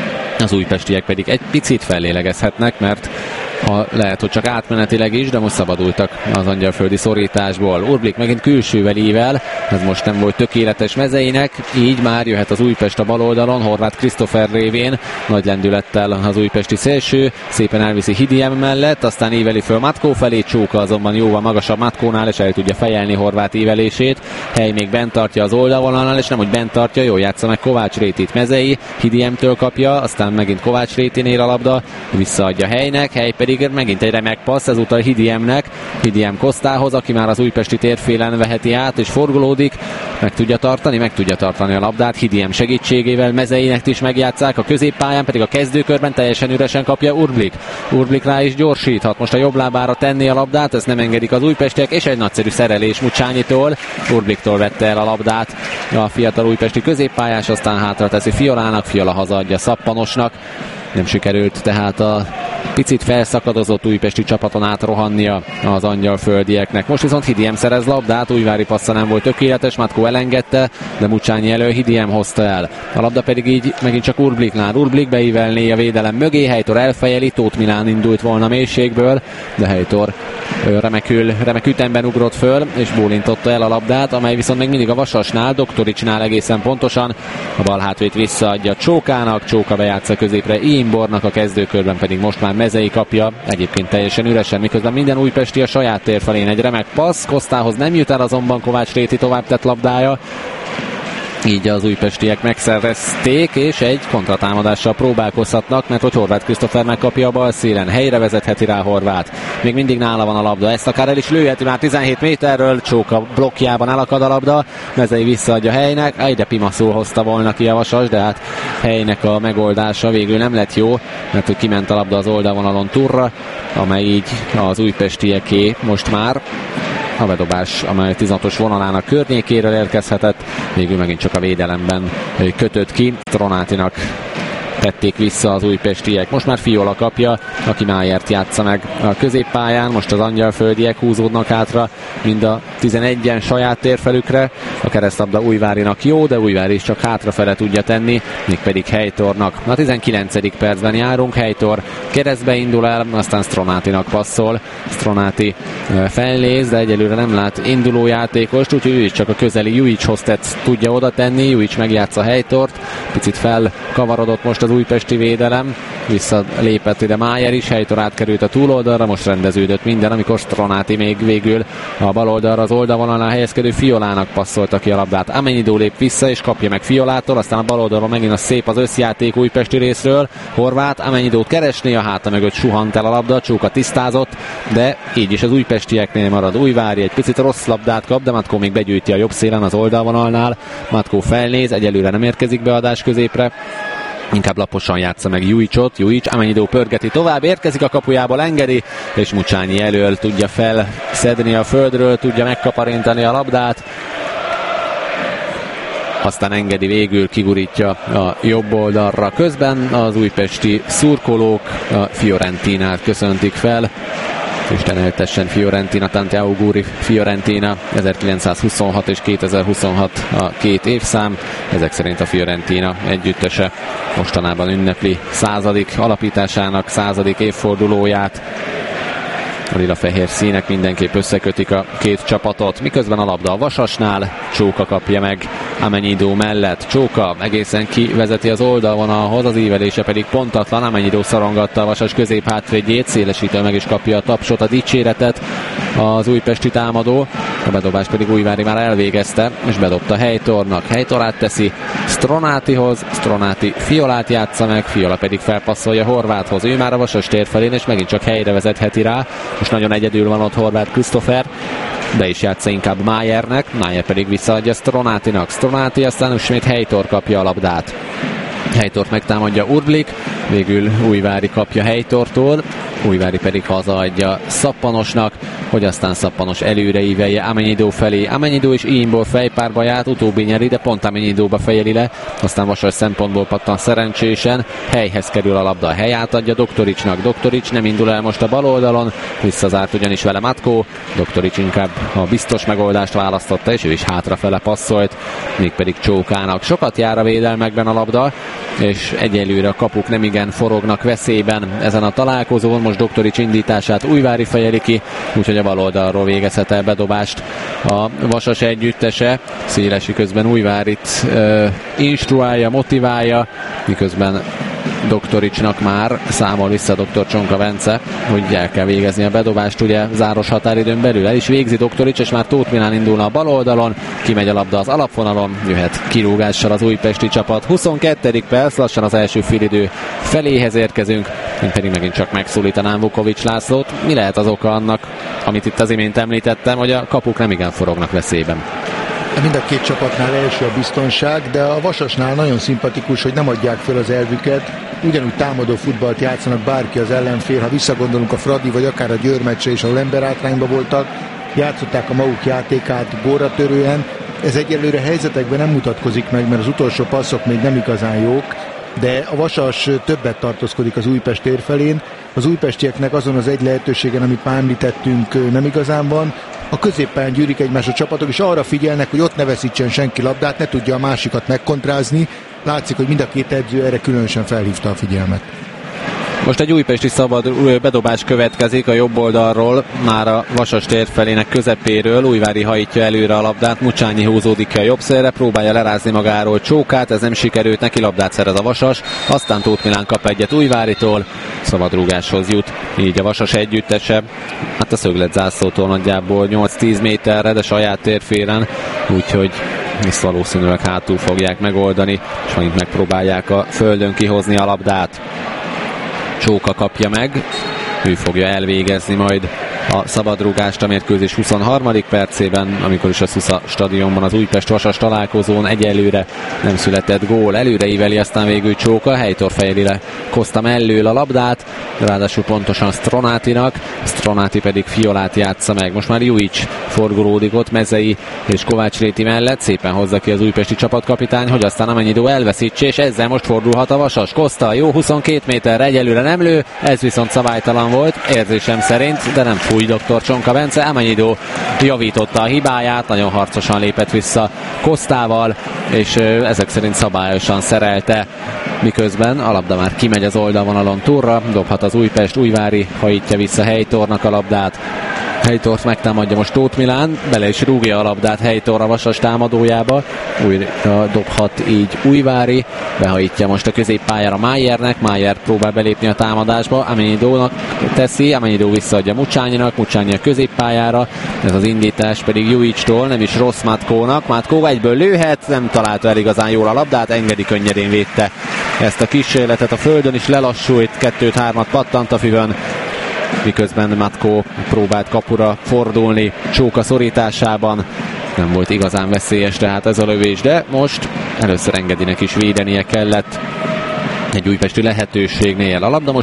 az újpestiek pedig egy picit fellélegezhetnek, mert ha lehet, hogy csak átmenetileg is, de most szabadultak az angyalföldi szorításból. Urblik megint külsővel ível, ez most nem volt tökéletes Mezeinek, így már jöhet az Újpest a bal oldalon, Horváth Krisztofer révén, nagy lendülettel az újpesti szélső, szépen elviszi Hidiem mellett, aztán íveli föl Matkó felé, Csóka azonban jóval magasabb Matkónál, és el tudja fejelni Horváth ívelését. Hely még bent tartja az oldalvonalnál, és nem hogy bent tartja, jól játsza meg Kovács Rétit, Mezei, Hidiemtől kapja, aztán megint Kovács Rétinél a labda, visszaadja Helynek, Hely pedig megint egy remek passz, ezúttal Hidiemnek, Hidiem Kosztához, aki már az újpesti térfélen veheti át, és forgolódik, meg tudja tartani, meg tudja tartani a labdát, Hidiem segítségével, Mezeinek is megjátszák, a középpályán pedig a kezdőkörben teljesen üresen kapja Urblik. Urblik rá is gyorsíthat, most a jobb lábára tenni a labdát, ezt nem engedik az újpestiek, és egy nagyszerű szerelés Mucsányitól, Urbliktól vette el a labdát a fiatal újpesti középpályás, aztán hátra teszi Fiolának, Fiola hazaadja Szappanosnak, nem sikerült tehát a picit felszakadozott újpesti csapaton átrohannia az angyalföldieknek. Most viszont Hidiem szerez labdát, Újvári passza nem volt tökéletes, Matkó elengedte, de Mucsányi elő, Hidiem hozta el. A labda pedig így megint csak Urbliknál. Urblik beívelné a védelem mögé, Helytor elfejeli, Tóth Milán indult volna mélységből, de Helytor remekül, remek ütemben ugrott föl, és bólintotta el a labdát, amely viszont még mindig a Vasasnál, Doktoricsnál egészen pontosan. A bal hátvét visszaadja Csókának, Csóka bejátsza középre Imbornak, a kezdőkörben pedig most már Mezei kapja, egyébként teljesen üresen, miközben minden újpesti a saját térfelén. Egy remek passz, Kosztához nem jut el azonban Kovács Réti tovább tett labdája, így az újpestiek megszervezték, és egy kontratámadással próbálkozhatnak, mert hogy Horváth Krisztofer megkapja a bal szélen, helyre vezetheti rá Horváth. Még mindig nála van a labda, ezt akár el is lőheti már tizenhét méterről, Csóka blokkjában elakad a labda, Mezei visszaadja Helynek, egyre Pimaszul hozta volna ki a Vasas, de hát Helynek a megoldása végül nem lett jó, mert hogy kiment a labda az oldalvonalon Turra, amely így az újpestieké most már. A bedobás, amely tizenhatos vonalának környékéről érkezhetett, végül megint csak a védelemben kötött ki. Tronátinak tették vissza az újpestiek. Most már Fiola kapja, aki Májert játsza meg a középpályán. Most az angyalföldiek húzódnak hátra, mind a tizenegyen saját térfelükre. A keresztlabda Újvárinak jó, de Újvári is csak hátrafele tudja tenni, mégpedig Helytornak. A tizenkilencedik percben járunk, Helytor keresztbe indul el, aztán Stronátinak passzol. Stronáti felnéz, de egyelőre nem lát induló játékost, úgyhogy ő is csak a közeli Juicshoz tudja oda tenni. Juics megjátsza Helytort, picit felkavarodott most az újpesti védelem, visszalépett ide Májer is, Heitor átkerült a túloldalra, most rendeződött minden, amikor Stronati még végül a baloldalra az oldalvonalnál helyezkedő Fiolának passzolta ki a labdát. Amennyidó lép vissza és kapja meg Fiolától, aztán a baloldalon megint a szép az összjáték újpesti részről. Horváth Amennyidót keresné, a háta mögött suhant el a labda, Csóka tisztázott, de így is az újpestieknél marad Újvári, egy picit rossz labdát kap, de Matkó még begyűjti a jobb szélen az oldalvonalnál. Matkó felnéz, egyelőre nem érkezik be adás középre, inkább laposan játsza meg Jujicsot. Jujics Amennyidó pörgeti tovább, érkezik a kapujából, engedi, és Mucsányi elől tudja felszedni a földről, tudja megkaparintani a labdát. Aztán engedi, végül kigurítja a jobb oldalra. Közben az újpesti szurkolók a Fiorentinát köszöntik fel. Isten eltessen Fiorentina, Tante Auguri Fiorentina, ezerkilencszázhuszonhat és kétezer-huszonhat a két évszám. Ezek szerint a Fiorentina együttese mostanában ünnepli századik alapításának századik évfordulóját. A lila-fehér színek mindenképp összekötik a két csapatot, miközben a labda a Vasasnál, Csóka kapja meg Amennyidó mellett. Csóka egészen kivezeti az oldalvonalhoz, az ívelése pedig pontatlan. Amennyidó szorongatta a Vasas közép hátvédjét, szélesítő meg is kapja a tapsot, a dicséretet az újpesti támadó. A bedobást pedig Újvári már elvégezte, és bedobta Heitornak. Heitor átteszi Stronátihoz, Stronati Fiolát játsza meg, Fiola pedig felpasszolja Horváthhoz. Ő már a Vasas tér felén, és megint csak helyre vezetheti rá. Most nagyon egyedül van ott Horváth Christopher, de is játsza inkább Májernek, Májer pedig visszaadja Stronatinak. Stronati aztán ismét Heitor kapja a labdát. Heitort megtámadja Urblik, végül Újvári kapja Heitortól, Újvári pedig hazaadja Szappanosnak, hogy aztán Szappanos előre ívelje Amennyidó felé. Amennyidó és Iimból fejpárbaját, utóbbi nyeri, de pont Amennyidóba fejeli le, aztán Vasas szempontból pattan szerencsésen, helyhez kerül a labda, a hely átadja Doktoricsnak. Doktorics nem indul el most a bal oldalon, visszazárt ugyanis vele Matkó, Doktorics inkább a biztos megoldást választotta, és ő is hátrafele passzolt, mégpedig Csókának. Sokat jár a védelmekben a labda, és egyelőre a kapuk nem igen forognak veszélyben ezen a találkozón. Most Doktorics indítását Újvári fejeli ki, úgyhogy a bal oldalról végezhet el bedobást a Vasas együttese. Szélesi közben Újvárit uh, instruálja, motiválja, miközben Doktoricsnak már számol vissza doktor Csonka Bence, hogy el kell végezni a bedobást, ugye záros határidőn belül. El is végzi Doktorics, és már Tóth Milán indulna a bal oldalon, kimegy a labda az alapvonalon, jöhet kirúgással az újpesti csapat. huszonkettedik perc, lassan az első félidő feléhez érkezünk, én pedig megint csak megszólítanám Vukovics Lászlót. Mi lehet az oka annak, amit itt az imént említettem, hogy a kapuk nem igen forognak veszélyben? Mind a két csapatnál első a biztonság, de a Vasasnál nagyon szimpatikus, hogy nem adják fel az elvüket, ugyanúgy támadó futballt játszanak, bárki az ellenfél. Ha visszagondolunk a Fradi vagy akár a Győr meccse is, ahol emberátrányban voltak, játszották a maguk játékát gólra törően. Ez egyelőre helyzetekben nem mutatkozik meg, mert az utolsó passzok még nem igazán jók, de a Vasas többet tartózkodik az Újpest tér felén. Az újpestieknek azon az egy lehetőségen, amit már említettünk, nem igazán van. A középpályán gyűrik egymás a csapatok, és arra figyelnek, hogy ott ne veszítsen senki labdát, ne tudja a másikat megkontrázni. Látszik, hogy mind a két edző erre különösen felhívta a figyelmet. Most egy újpesti szabad bedobás következik a jobb oldalról, már a Vasas tér felének közepéről. Újvári hajítja előre a labdát, Mucsányi húzódik ki a jobb szélre, próbálja lerázni magáról Csókát, ez nem sikerült, neki labdát szerez a Vasas, aztán Tóth Milán kap egyet Újváritól, szabadrúgáshoz jut, így a Vasas együttese, hát a szögletzászlótól nagyjából nyolc-tíz méterre, de saját térfélen, úgyhogy ezt valószínűleg hátul fogják megoldani, és megint megpróbálják a földön kihozni a labdát. Csóka kapja meg, ő fogja elvégezni majd a szabadrúgást a mérkőzés huszonharmadik percében, amikor is a Szusza stadionban az Újpest-Vasas találkozón egyelőre nem született gól. Előreíveli aztán végül Csóka, Heitor fejeli le Koszta mellől a labdát, ráadásul pontosan Stronatinak, Stronati pedig Fiolát játsza meg. Most már Jujics forgolódik ott Mezei és Kovács Réti mellett, szépen hozza ki az újpesti csapatkapitány, hogy aztán Amennyidó elveszítse, és ezzel most fordulhat a Vasas. Koszta jó huszonkét méterre, egyelőre nem lő, ez viszont szabálytalan volt, érzésem szerint, de nem fúj doktor Csonka Bence. Amennyidó javította a hibáját, nagyon harcosan lépett vissza Kosztával, és ezek szerint szabályosan szerelte, miközben a labda már kimegy az oldalvonalon túlra, dobhat az Újpest. Újvári hajítja vissza Heitornak a labdát. Helytort megtámadja most Tóth Milán, bele is rúgja a labdát Helytor a Vasas támadójába, újra dobhat így Újvári, behajítja most a középpályára Májernek, Májer próbál belépni a támadásba, Amenidónak teszi, Amenidó visszaadja Mucsányinak, Mucsányi a középpályára, ez az indítás pedig Jújicstól, nem is rossz Matkónak, Matkó egyből lőhet, nem találta el igazán jól a labdát, Engedi könnyedén védte ezt a kísérletet, a földön is lelassult, kettőt-hármat pattant a füvön, miközben Matkó próbált kapura fordulni Csóka szorításában. Nem volt igazán veszélyes tehát ez a lövés, de most először Engedinek is védenie kellett egy újpesti lehetőségnél. A labda most